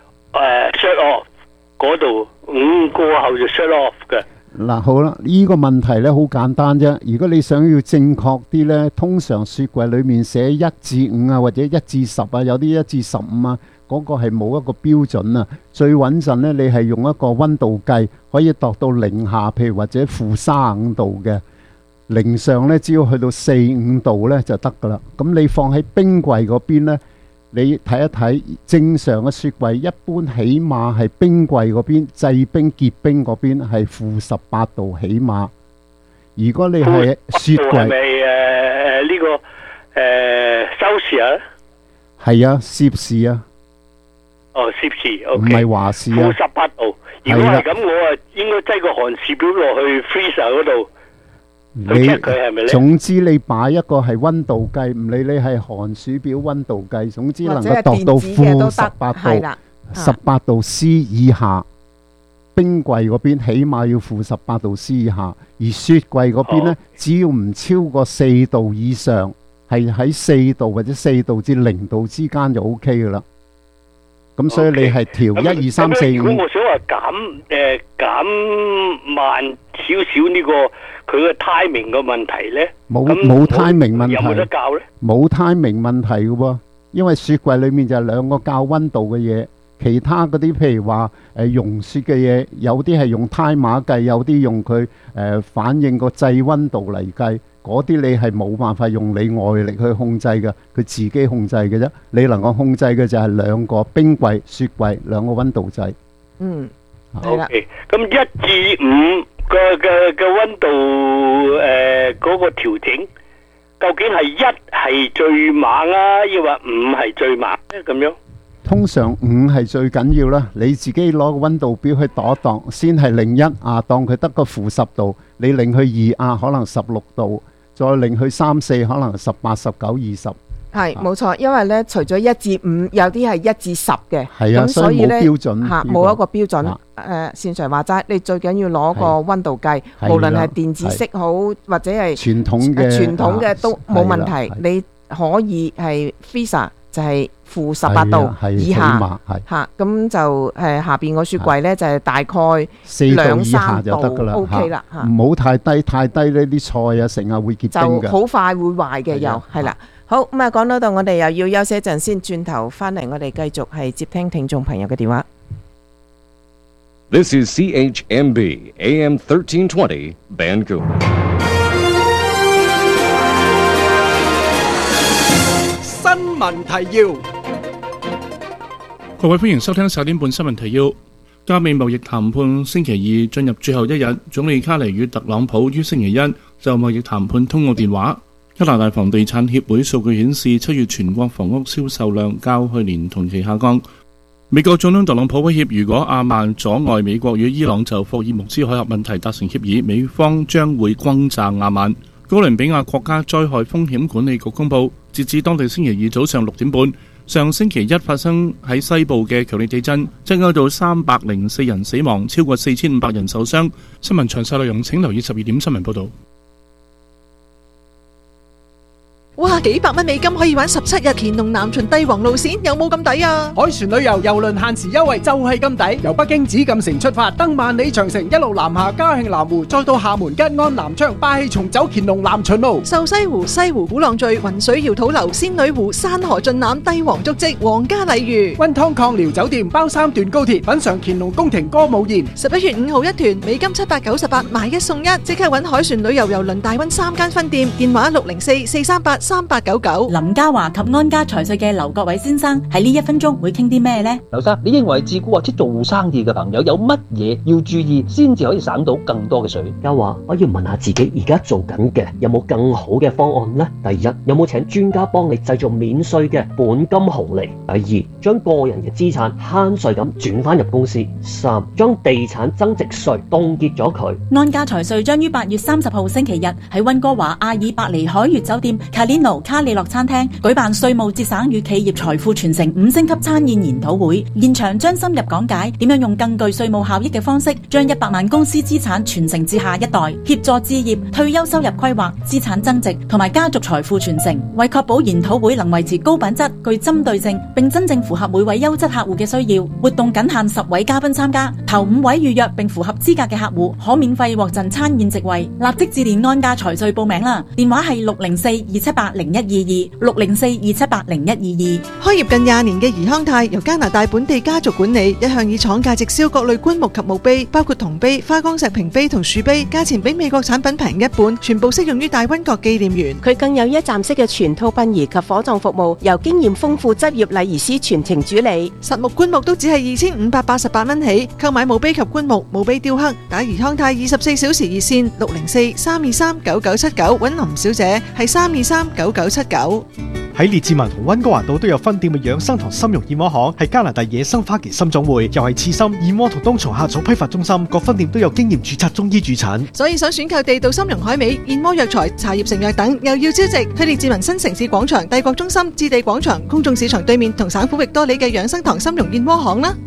shut off 嗰度五過後就 shut off 嘅。 嗱好啦，呢個問題咧好簡單啫。如果你想要正確啲咧，通常雪櫃裏面寫一至五啊，或者一至十啊，有啲一至十五啊，嗰個係冇一個標準啊。最穩陣咧，你係用一個溫度計，可以度到零下，譬如或者負三十五度嘅，零上咧只要去到四五度咧就得噶啦。咁你放喺冰櫃嗰邊咧，你睇一睇正常嘅雪櫃，一般起碼係冰櫃嗰邊製冰結冰嗰邊係負十八度起碼。如果你係雪櫃， 係咪誒呢個誒收視啊？ 係啊，攝氏啊。 哦，攝氏，唔係華氏啊。 負十八度。如果係咁，我啊應該擠個寒士表落去 freezer 嗰度。 你總之你擺一個係溫度計，唔理你係寒暑表溫度計，總之能夠度到負十八度，十八度 C 以下。冰櫃嗰邊起碼要負十八度 C 以下，而雪櫃嗰邊呢，只要唔超過四度以上，係喺四度或者四度至零度之間就 O K 噶啦。咁所以你係調一二三四五。 如果我想話減誒減慢少少呢個佢嘅 timing 嘅問題咧， 冇冇 timing 問題， 有冇得校咧？ 冇 timing 問題嘅喎，因為雪櫃裡面就係兩個校溫度嘅嘢，其他嗰啲譬如話誒溶雪嘅嘢，有啲係用 timer 計，有啲用佢誒反映個製溫度嚟計。嗰啲你係冇辦法用你外力去控制嘅，佢自己控制嘅啫。你能夠控制嘅就係兩個冰櫃、雪櫃兩個溫度掣。 嗯， 係啦。咁一至五嘅嘅嘅溫度誒嗰個調整，究竟係一係最猛啊，抑或五係最猛咧？咁樣。 通常五係最緊要啦，你自己攞個溫度表去度一度，先係零一啊，當佢得個負十度，你令佢二啊，可能十六度。再令去三四，可能十八、十九、二十。 係冇錯，因為咧，除咗一至五，有啲係一至十嘅。 係啊，所以冇標準嚇，冇一個標準。誒，善常話齋，你最緊要攞個溫度計，無論係電子式好，或者係傳統嘅傳統嘅都冇問題。你可以係 freezer 就係負十八度以下嚇，咁就誒下邊個雪櫃咧就係大概四度以下就得㗎啦 ，OK 啦嚇， 唔好太低，太低呢啲菜啊成日會結冰嘅， 就好快會壞嘅又係啦。好咁啊，講到度我哋又要休息一陣先，轉頭翻嚟我哋繼續係接聽聽眾朋友嘅電話。 This is C H M B A M thirteen twenty Vancouver。 新聞提要， 各位歡迎收聽十點半新聞提要。加美貿易談判星期二進入最後一日，總理卡尼與特朗普於星期一就貿易談判通過電話。加拿大房地產協會數據顯示，七月全國房屋銷售量較去年同期下降。美國總統特朗普威脅，如果阿曼阻礙美國與伊朗就霍爾木茲海峽問題達成協議，美方將會轟炸阿曼。哥倫比亞國家災害風險管理局公佈，截至當地星期二早上六點半，上星期一發生喺西部嘅強烈地震，增加到三百零四人死亡，超過四千五百人受傷。新聞詳細內容請留意十二點新聞報導。 哇，幾百蚊美金可以玩十七日乾隆南巡帝王路線，有冇咁抵啊？ 海船旅遊郵輪限時優惠就係咁抵，由北京紫禁城出發，登萬里長城，一路南下嘉慶南湖，再到廈門吉安南昌，霸氣重走乾隆南巡路。 瘦西湖、西湖鼓浪嶼、雲水瑤土樓、仙女湖、山河盡覽、帝王足跡、皇家禮遇。 溫湯抗遼酒店包三段高鐵，品嚐乾隆宮廷歌舞宴。 十一月五號一團，美金七百九十八，買一送一，即刻搵海船旅遊郵輪大溫三間分店，電話六零四四三八三八九九。 林家華及安家財稅嘅劉國偉先生喺呢一分鐘會傾啲咩呢？ 劉生，你認為自僱或者做生意嘅朋友有乜嘢要注意，先至可以省到更多嘅稅？ 家華，我要問下自己而家做緊嘅有冇更好嘅方案呢？第一，有冇請專家幫你製造免稅嘅本金紅利？第二，將個人嘅資產慳稅咁轉翻入公司。三，將地產增值稅凍結咗佢。 安家財稅將於八月三十號星期日喺溫哥華阿爾伯尼海悅酒店 Calino 卡里諾餐廳舉辦稅務節省與企業財富傳承五星級餐宴研討會，現場將深入講解點樣用更具稅務效益嘅方式，將一百萬公司資產傳承至下一代，協助置業、退休收入規劃、資產增值同埋家族財富傳承。為確保研討會能維持高品質、具針對性，並真正符合每位優質客戶嘅需要，活動僅限十位嘉賓參加，頭五位預約並符合資格嘅客戶可免費獲贈餐宴席位。立即致電安家財稅報名啦，電話係六零四二七八零一二二六零四二七八零一二二。 開業近廿年嘅怡康泰由加拿大本地家族管理，一向以廠價直銷各類棺木及墓碑，包括銅碑、花崗石屏碑同樹碑，價錢比美國產品平一半，全部適用於大溫國紀念園。 佢更有一站式嘅全套殯儀及火葬服務，由經驗豐富執業禮儀師全程主理。 實木棺木都只係二千五百八十八蚊起，購買墓碑及棺木、墓碑雕刻，打怡康泰二十四小時熱線六零四三二三九九七九，揾林小姐係三二三九九七九。 喺列治文同溫哥華道都有分店嘅養生堂參茸燕窩行，係加拿大野生花旗參總會，又係刺參、燕窩同冬蟲夏草批發中心，各分店都有經驗註冊中醫主診。 所以想選購地道參茸海味、燕窩藥材、茶葉成藥等，又要招值，去列治文新城市廣場、帝國中心、置地廣場、公眾市場對面同省府域多里嘅養生堂參茸燕窩行啦。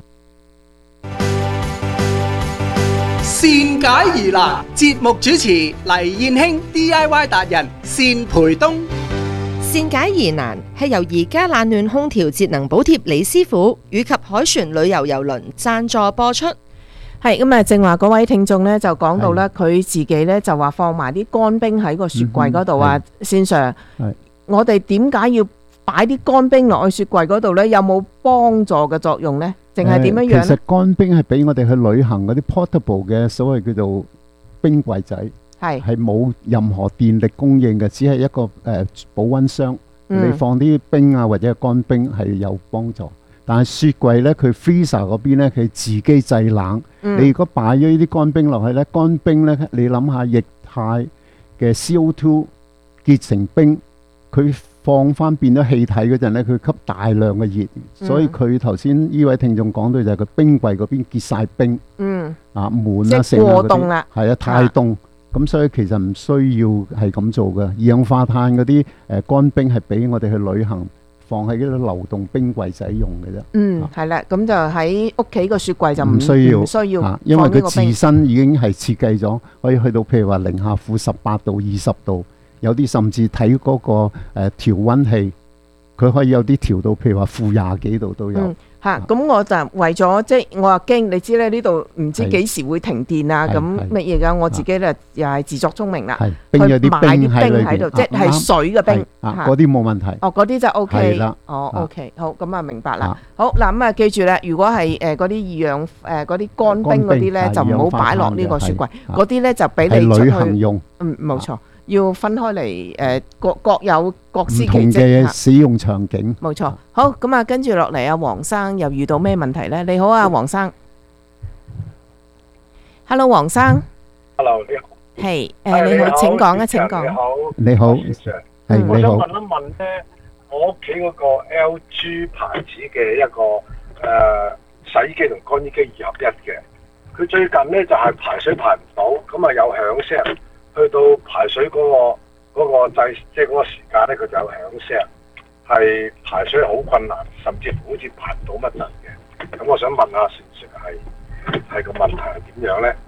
善解疑難，節目主持黎燕卿 D I Y 達人單培東。 善解疑難係由而家冷暖空調節能補貼李師傅以及海船旅遊郵輪贊助播出。 係咁啊！正話嗰位聽眾咧就講到咧，佢自己咧就話放埋啲乾冰喺個雪櫃嗰度啊，先 Sir。我哋點解要擺啲乾冰落去雪櫃嗰度咧？有冇幫助嘅作用咧？定係點樣樣咧？ 其實乾冰係俾我哋去旅行嗰啲 portable 嘅所謂叫做冰櫃仔。係係冇任何電力供應嘅，只係一個誒、呃、保溫箱。嗯、你放啲冰啊或者乾冰係有幫助，但係雪櫃咧，佢 freezer 嗰邊咧，佢自己製冷。嗯、你如果擺咗呢啲乾冰落去咧，乾冰咧，你諗下液態嘅 C O 二 結成冰，佢放翻變咗氣體嗰陣咧，佢吸大量嘅熱，嗯、所以佢頭先呢位聽眾講到就係個冰櫃嗰邊結晒冰。嗯，啊滿啊成啊嗰啲，係啊太凍。咁所以其實唔需要係咁做嘅，二氧化碳嗰啲誒乾冰係俾我哋去旅行放喺嗰啲流動冰櫃仔用嘅啫。 嗯，係啦，咁就喺屋企個雪櫃就唔需要， 唔需要， 因為佢自身已經係設計咗可以去到譬如話零下負十八度、二十度，有啲甚至睇嗰個誒調溫器，佢可以有啲調到譬如話負廿幾度都有。嗯嚇，咁我就為咗即係我話驚，你知咧呢度唔知幾時會停電啊，咁乜嘢㗎？我自己咧又係自作聰明啦，去買啲冰喺度，即係水嘅冰， 嗰啲冇問題。 哦，嗰啲就 O K。係啦。哦 ，O K，好，咁啊明白啦。好嗱，咁啊記住啦，如果係誒嗰啲二氧誒嗰啲乾冰嗰啲咧，就唔好擺落呢個雪櫃，嗰啲咧就俾你出去。係旅行用。嗯，冇錯。要分開嚟，誒各各有各司其職。唔同嘅使用場景。 冇錯。好，咁啊，跟住落嚟，阿黃生又遇到咩問題咧？你好啊，黃生。Hello， 黃生。 Hello， 你好。 係，誒你好，請講啊，請講。 你好。 你好。係， 我想你好。 問一問咧，我屋企嗰個 L G 牌子嘅一個誒洗衣機同乾衣機二合一嘅，佢最近咧就係排水排唔到，咁啊有響聲。去到排水嗰、嗰個嗰、嗰個掣，即係嗰個時間咧，佢就有響聲，係排水好困難，甚至乎好似排唔到乜滯嘅。咁我想問下，是唔是係係個問題係點樣咧？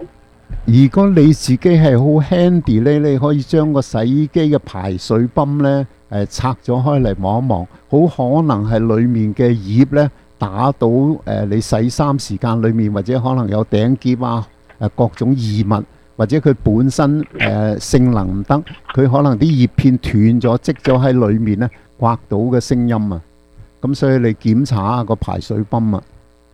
如果你自己係好 handy 咧，你可以將個洗衣機嘅排水泵咧誒拆咗開嚟望一望，好可能係裡面嘅葉咧打到誒、呃、你洗衫時間裡面，或者可能有頂結啊誒各種異物，或者佢本身誒、呃、性能唔得，佢可能啲葉片斷咗積咗喺裡面咧，刮到嘅聲音啊！咁所以你檢查下個排水泵啊，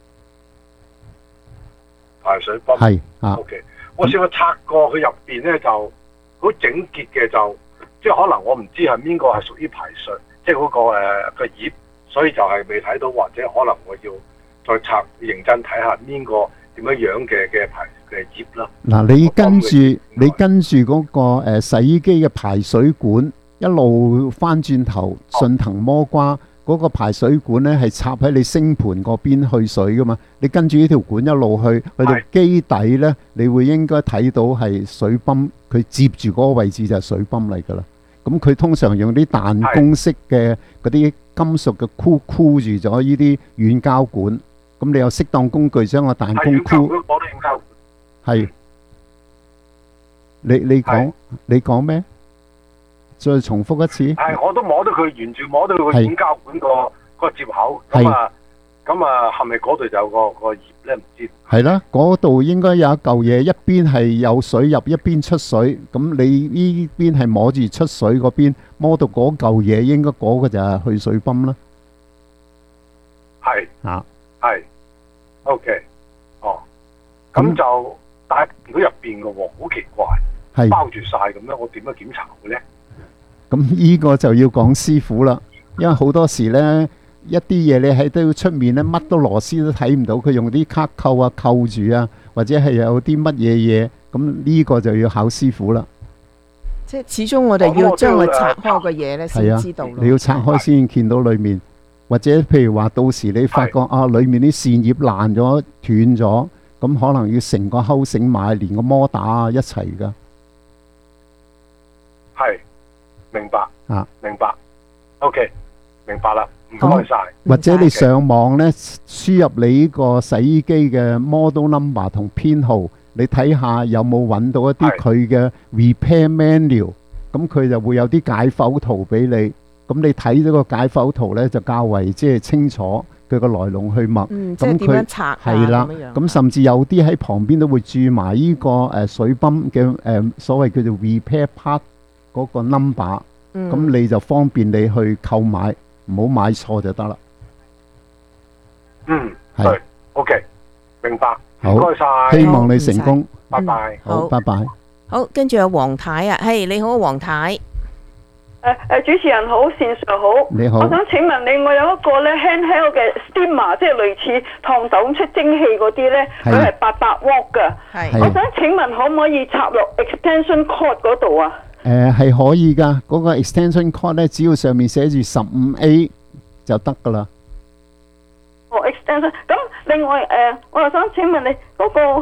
排水泵係啊。 OK。我試過拆過，佢入邊咧就好整潔嘅，就即係可能我唔知係邊個係屬於排水，即係嗰個誒個葉，所以就係未睇到，或者可能我要再拆認真睇下邊個點樣樣嘅嘅排嘅葉啦。 嗱，你跟住你跟住嗰個誒洗衣機嘅排水管一路翻轉頭順藤摸瓜。嗰個排水管咧係插喺你星盤嗰邊去水噶嘛，你跟住呢條管一路去去到基底咧，你會應該睇到係水泵，佢接住嗰個位置就係水泵嚟噶啦。咁佢通常用啲彈弓式嘅嗰啲金屬嘅箍箍住咗呢啲軟膠管，咁你有適當工具將個彈弓箍。係。你你講你講咩？再重複一次。 係，我都摸到佢，完全摸到佢個軟膠管個個接口。咁啊，咁啊，係咪嗰度就有個個葉咧？唔知。係啦，嗰度應該有一嚿嘢，一邊係有水入，一邊出水。咁你呢邊係摸住出水嗰邊，摸到嗰嚿嘢，應該嗰個就係去水泵啦。 係。 啊。 係。OK。哦。咁就，但係如果入邊嘅喎，好奇怪， 係包住晒咁樣，我點樣檢查佢咧？ 咁呢個就要講師傅啦，因為好多時呢，一啲嘢你喺都出面呢，乜都螺絲都睇唔到，佢用啲卡扣啊扣住啊，或者係有啲乜嘢嘢，咁呢個就要考師傅啦。 即係始終我哋要將佢拆開個嘢呢，先知道咯。 你要拆開先見到裡面，或者譬如話到時你發覺啊，裡面啲線葉爛咗斷咗，咁可能要成個鈎繩買，連個摩打啊一齊噶。 係。明白啊， 明白 ，OK，明白啦，唔該晒。 或者你上網咧輸入你呢個洗衣機嘅 model number 同編號，你睇下有冇揾到一啲佢嘅 repair manual，咁佢就會有啲解剖圖俾你。咁你睇咗個解剖圖咧，就較為即係清楚佢個來龍去脈。 嗯，即係點樣拆啊？ 係啦，咁甚至有啲喺旁邊都會注埋呢個誒水泵嘅誒所謂叫做 repair part。嗰個 number， 咁、嗯、你就方便你去購買，唔好買錯就得啦。 嗯，係 ，OK，明白，唔該晒， 希望你成功， 拜拜， 好，拜拜。 好，跟住有黃太啊，係你好，黃太。 誒誒，主持人好，線上好， 你好。 我想請問你，我有一個咧 handheld 嘅 steamer，即係類似燙手咁出蒸汽嗰啲咧，佢係八百瓦㗎。係。我想請問可唔可以插落 extension cord 嗰度啊？ 誒係可以㗎，嗰、那個 extension cord 咧，只要上面寫住十五 A 就得㗎啦。 哦 ，extension， 咁另外誒、呃，我又想請問你嗰、那個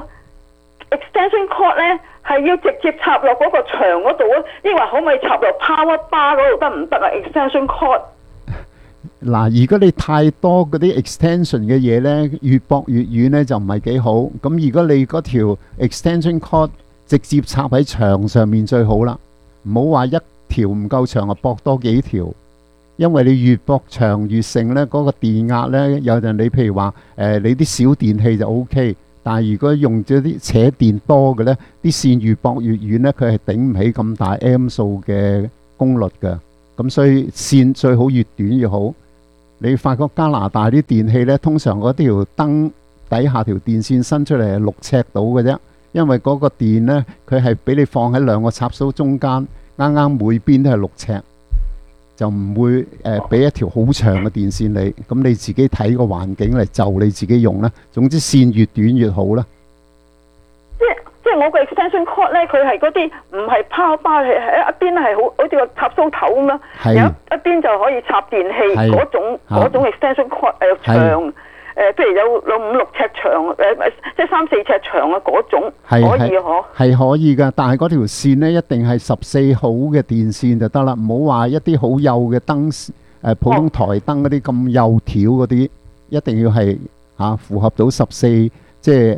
extension cord 咧，係要直接插落嗰個牆嗰度啊，抑或可唔可以插落 power bar 嗰度得唔得啊 ？extension cord 嗱，如果你太多嗰啲 extension 嘅嘢咧，越駁越遠咧就唔係幾好。咁如果你嗰條 extension cord 直接插喺牆上面最好啦。唔好話一條唔夠長啊，駁多幾條，因為你越駁長越盛呢，嗰、那個電壓呢，有陣你譬如話誒、呃，你啲小電器就 O K， 但係如果用咗啲扯電多嘅呢，啲線越駁越遠呢，佢係頂唔起咁大 M 數嘅功率嘅，咁所以線最好越短越好。你發覺加拿大啲電器呢，通常嗰條燈底下條電線伸出嚟係六尺到嘅啫。因為嗰個電呢，佢係俾你放喺兩個插蘇中間，啱啱每邊都係六尺，就唔會誒俾、呃、一條好長嘅電線你。咁你自己睇個環境嚟就你自己用啦。總之線越短越好啦。 即即係我個 extension cord 咧，佢係嗰啲唔係 power bar，係係一邊係好好似個插蘇頭咁啦，有一邊就可以插電器嗰種嗰種 extension cord 誒長。誒，譬如有有五六尺長，誒、呃、即係三四尺長嘅嗰種，可以嗬？係可以㗎，但係嗰條線呢，一定係十四號嘅電線就得啦，唔好話一啲好幼嘅燈，誒、呃、普通台燈嗰啲咁幼條嗰啲，一定要係嚇、啊、符合到十四，即係誒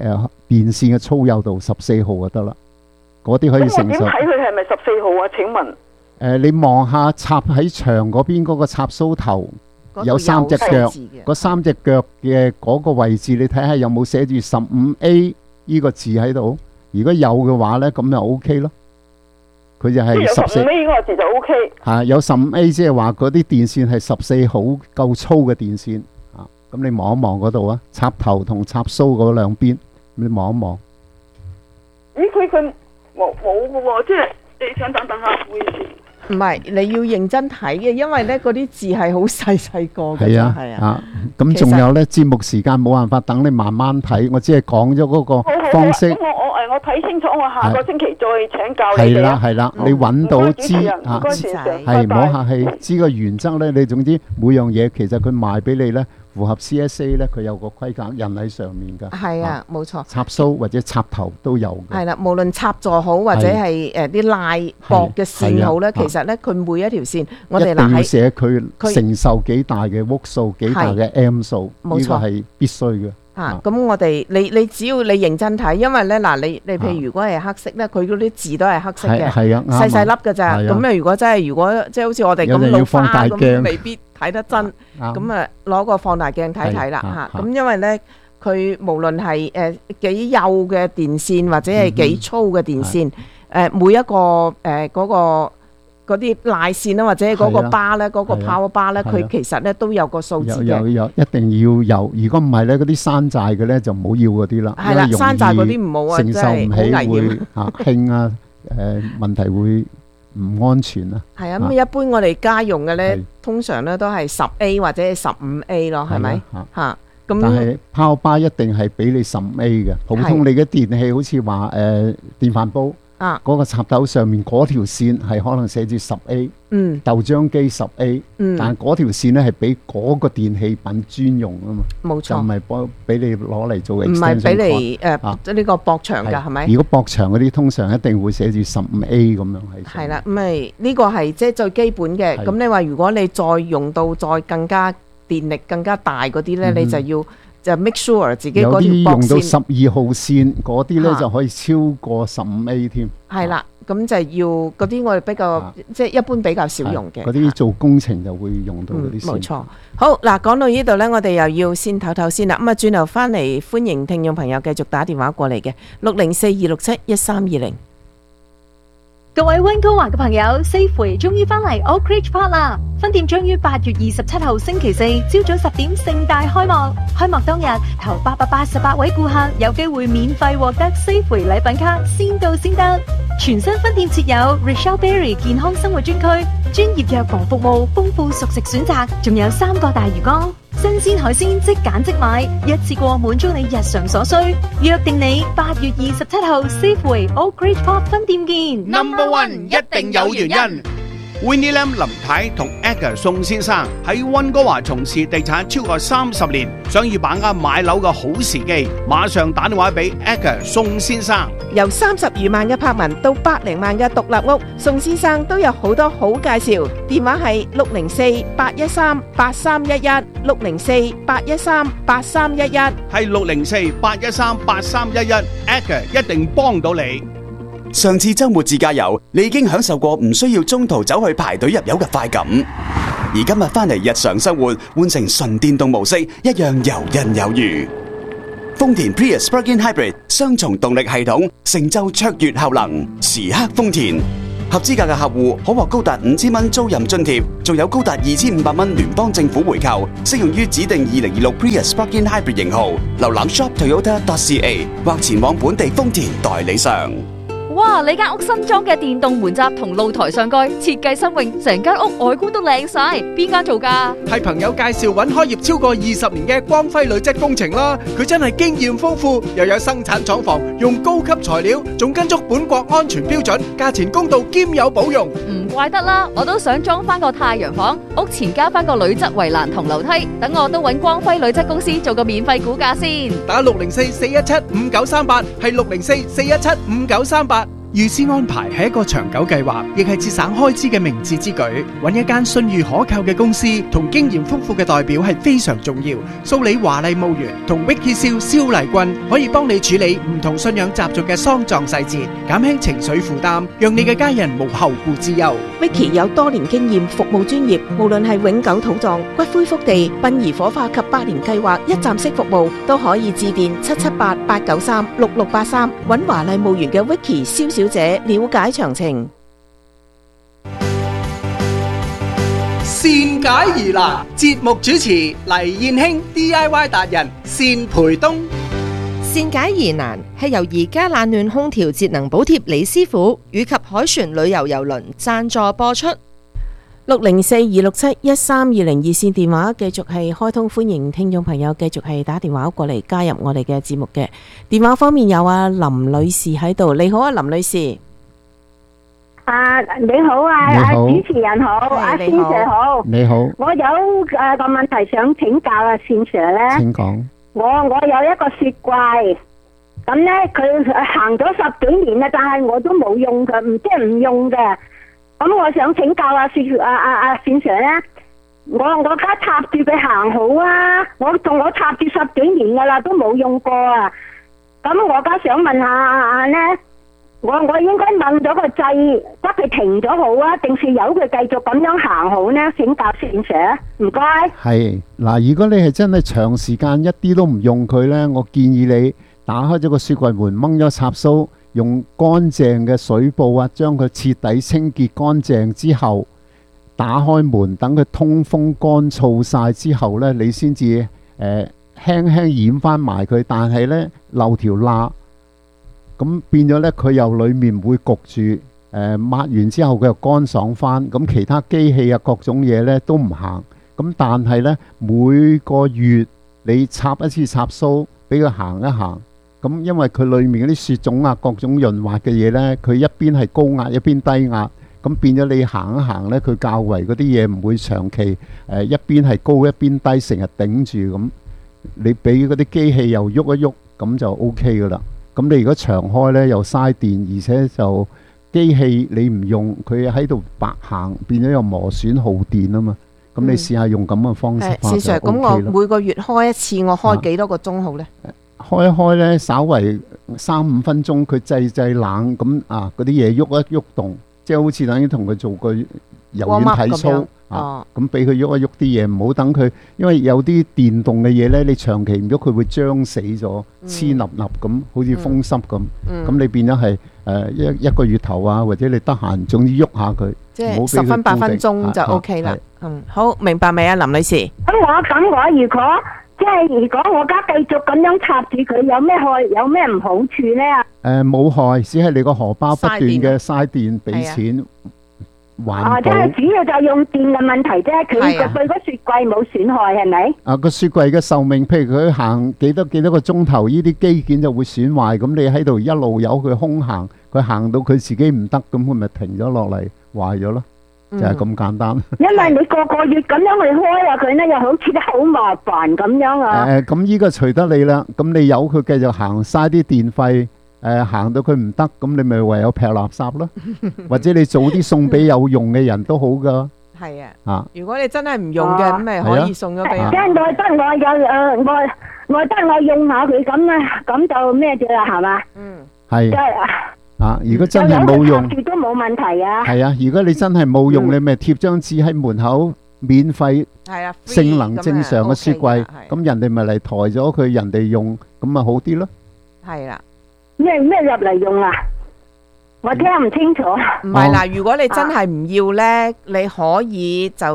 電線嘅粗幼度十四號就得啦，嗰啲可以承受。 咁我點睇佢係咪十四號啊？請問？誒、 呃，你望下插喺牆嗰邊嗰個插蘇頭，有三隻腳，嗰三隻腳嘅嗰個位置，你睇下有冇寫住十五 A 呢個字喺度？如果有嘅話咧，咁就 O K 咯。佢就係十四 A 嗰個字就 O K。 係有十五 A， 即係話嗰啲電線係十四號夠粗嘅電線啊。咁你望一望嗰度啊，插頭同插蘇嗰兩邊，你望一望。 咦？佢佢冇冇嘅喎，即係你想等等下會。 唔係，你要認真睇嘅，因為咧嗰啲字係好細細個嘅。 係啊，係啊。咁仲有咧，節目時間冇辦法等你慢慢睇，我只係講咗嗰個方式。 咁我我誒我睇清楚，我下個星期再請教你哋。 係啦係啦，你揾到知啊， 唔該先生， 係唔好客氣。知個原則咧，你總之每樣嘢其實佢賣俾你咧，符合 C S A 咧，佢有個規格印喺上面㗎。 係啊，冇錯。 插蘇或者插頭都有嘅。 係啦，無論插座好或者係誒啲賴薄嘅線好咧，其實咧佢每一條線，我哋嗱喺一定要寫佢承受幾大嘅屋數、幾大嘅 M 數，呢個係必須嘅。嚇，咁我哋你你只要你認真睇，因為咧嗱，你你譬如如果係黑色咧，佢嗰啲字都係黑色嘅，細細粒㗎咋。咁啊，如果真係如果即係好似我哋咁老花咁，未必睇得真。咁啊，攞個放大鏡睇睇啦嚇。咁因為咧，佢無論係誒幾幼嘅電線或者係幾粗嘅電線，誒每一個誒嗰個。嗰啲賴線啦，或者嗰個巴咧，嗰個 power bar 咧，佢其實咧都有個數字嘅。 有有有，一定要有。如果唔係咧，嗰啲山寨嘅咧就唔好要嗰啲啦。 係啦，山寨嗰啲唔好啊， 承受唔起會啊輕啊誒問題會唔安全啊。 係啊，咁一般我哋家用嘅咧，通常咧都係十 A 或者係十五 A 咯，係咪嚇？咁但係 power bar 一定係俾你十五 A 嘅。普通你嘅電器好似話誒電飯煲。啊！嗰個插頭上面嗰條線係可能寫住十 A， 嗯，豆漿機十 A， 嗯，但係嗰條線咧係俾嗰個電器品專用啊嘛， 冇錯， 就唔係幫俾你攞嚟做 extension， 唔係俾你誒呢個駁牆㗎，係咪？ 如果駁牆嗰啲通常一定會寫住十五 A 咁樣喺。 係啦，咁咪呢個係即係最基本嘅。咁你話如果你再用到再更加電力更加大嗰啲咧，你就要。就 make sure 自己嗰條用到十二號線嗰啲咧就可以超過十五 A 添。 係啦，咁就要嗰啲我哋比較即係一般比較少用嘅。 嗰啲做工程就會用到嗰啲線。 冇錯。好嗱，講到呢度咧，我哋又要先唞唞先啦。咁啊，轉頭翻嚟歡迎聽眾朋友繼續打電話過嚟嘅六零四二六七一三二零。 各位溫哥華嘅朋友 ，Safeway 終於翻嚟 Oak Ridge Park 啦！分店將於八月二十七號星期四朝早十點盛大開幕。開幕當日，頭八百八十八位顧客有機會免費獲得 Safeway 禮品卡，先到先得。全新分店設有 Rochelle Berry 健康生活專區，專業藥房服務，豐富熟食選擇，仲有三個大魚缸。新鮮海鮮即揀即買，一次過滿足你日常所需。約定你八月二十七號 Safeway Oak Ridge Park 分店見。 Number One 一定有原因。Winnie Lam 林太同 Edgar 宋先生喺溫哥華從事地產超過三十年，想要把握買樓嘅好時機，馬上打電話俾 Edgar 宋先生。 由三十餘萬嘅柏文到百零萬嘅獨立屋，宋先生都有好多好介紹。電話係六零四八一三八三一一，六零四八一三八三一一， 係六零四八一三八三一一 ，Edgar 一定幫到你。 上次周末自駕遊，你已經享受過唔需要中途走去排隊入油嘅快感，而今日翻嚟日常生活，換成純電動模式，一樣游刃有餘。豐田 Prius Plug-in Hybrid 雙重動力系統，成就卓越效能，時刻豐田。合資格嘅客戶可獲高達五千蚊租賃津貼，仲有高達二千五百蚊聯邦政府回扣，適用於指定二零二六 Prius Plug-in Hybrid 型號。瀏覽 shop toyota dot c a 或前往本地豐田代理商。 哇！你間屋新裝嘅電動門閘同露台上蓋設計新穎，成間屋外觀都靚晒。邊間做㗎？ 係朋友介紹揾開業超過二十年嘅光輝鋁質工程啦。佢真係經驗豐富，又有生產廠房，用高級材料，仲跟足本國安全標準，價錢公道兼有保用。 唔怪得啦，我都想裝翻個太陽房，屋前加翻個鋁質圍欄同樓梯，等我都揾光輝鋁質公司做個免費估價先。 打六零四四一七五九三八，係六零四四一七五九三八。 預先安排係一個長久計劃，亦係節省開支嘅明智之舉。揾一間信譽可靠嘅公司同經驗豐富嘅代表係非常重要。蘇里華麗墓園同 Vicky 蕭蕭麗君可以幫你處理唔同信仰習俗嘅喪葬細節，減輕情緒負擔，讓你嘅家人無後顧之憂。 Vicky 有多年經驗，服務專業，無論係永久土葬、骨灰福地、殯儀火化及百年計劃一站式服務，都可以致電七七八八九三六六八三，揾華麗墓園嘅 Vicky 蕭小姐了解詳情。 善解疑難，節目主持黎燕卿 D I Y 達人善培東。 善解疑難係由而家冷暖空調節能補貼李師傅以及海船旅遊郵輪贊助播出。 六零四二六七一三二零二線電話繼續係開通，歡迎聽眾朋友繼續係打電話過嚟加入我哋嘅節目嘅。電話方面有阿林女士喺度，你好啊，林女士。 啊，你好啊，啊主持人好，阿善 Sir 好， 你好。 我有誒個問題想請教阿善 Sir 咧。 請講。 我我有一個雪櫃，咁咧佢行咗十幾年啦，但係我都冇用佢，唔即係唔用嘅。咁我想請教阿雪阿阿阿善 Sir 咧，我我而家插住佢行好啊，我同我插住十幾年噶啦，都冇用過啊。咁我而家想問下咧。我我應該掹咗個掣，得佢停咗好啊，定是由佢繼續咁樣行好呢？請教善 Sir，唔該。係嗱，如果你係真係長時間一啲都唔用佢呢，我建議你打開咗個雪櫃門，掹咗插蘇，用乾淨嘅水布啊，將佢徹底清潔乾淨之後，打開門，等佢通風乾燥晒之後呢，你先至誒輕輕掩翻埋佢，但係呢，漏條罅。咁變咗呢，佢又裡面會焗住，誒、呃、抹完之後佢又乾爽翻。咁其他機器啊各種嘢呢都唔行。咁但係呢，每個月你插一次插蘇，俾佢行一行。咁因為佢裡面嗰啲雪種啊各種潤滑嘅嘢呢，佢一邊係高壓一邊低壓。咁變咗你行一行呢，佢較為嗰啲嘢唔會長期誒、呃、一邊係高一邊低，成日頂住咁。你俾嗰啲機器又喐一喐，咁就 O K 噶啦。咁你如果長開呢，又嘥電，而且就機器你唔用，佢喺度白行，變咗又磨損耗電啊嘛。咁你試下用咁嘅方式法就 O K 啦。 事實咁我每個月開一次，我開幾多個鐘好呢？ 開一開呢，稍為三五分鐘，佢製製冷咁啊，嗰啲嘢喐一喐動，即係好似等於同佢做個柔軟體操。啊，咁俾佢喐一喐啲嘢，唔好等佢，因為有啲電動嘅嘢呢，你長期唔喐佢會將死咗，黐立立咁，好似風濕咁。咁、嗯、你變咗係誒一一個月頭啊，或者你得閒，總之喐下佢， 即係十分八分鐘就 O K 啦。嗯，好，明白未啊，林女士？咁我咁我如果即係如果我而家繼續咁樣插住佢，有咩害？有咩唔好處呢？誒冇、呃、害，只係你個荷包不斷嘅嘥電俾錢。 哦，即係主要就係用電嘅問題啫，佢個對個雪櫃冇損害係咪？ 啊，個雪櫃嘅壽命，譬如佢行幾多幾多個鐘頭，呢啲機件就會損壞。咁你喺度一路由佢空行，佢行到佢自己唔得，咁佢咪停咗落嚟，壞咗咯，就係咁簡單。 因為你個個月咁樣去開啊，佢呢又好似得好麻煩咁樣啊。 誒，咁呢個隨得你啦。咁你由佢繼續行，嘥啲電費。誒、呃、行到佢唔得，咁你咪唯有劈垃圾咯，或者你早啲送俾有用嘅人都好噶。 係啊， 啊， 如果你真係唔用嘅，咁咪、啊、可以送咗俾人。 即係我得我有誒，我我得我用下佢咁啊，咁就咩啫啦，係嘛？嗯，係。啊，如果真係冇用，都冇問題啊。係啊，如果你真係冇用，嗯、你咪貼張紙喺門口，免費。係啊，性能正常嘅雪櫃，咁人哋咪嚟抬咗佢，人哋用，咁咪好啲咯。係啦。咩咩入嚟用啊？我聽唔清楚。唔係嗱，如果你真係唔要呢，你可以就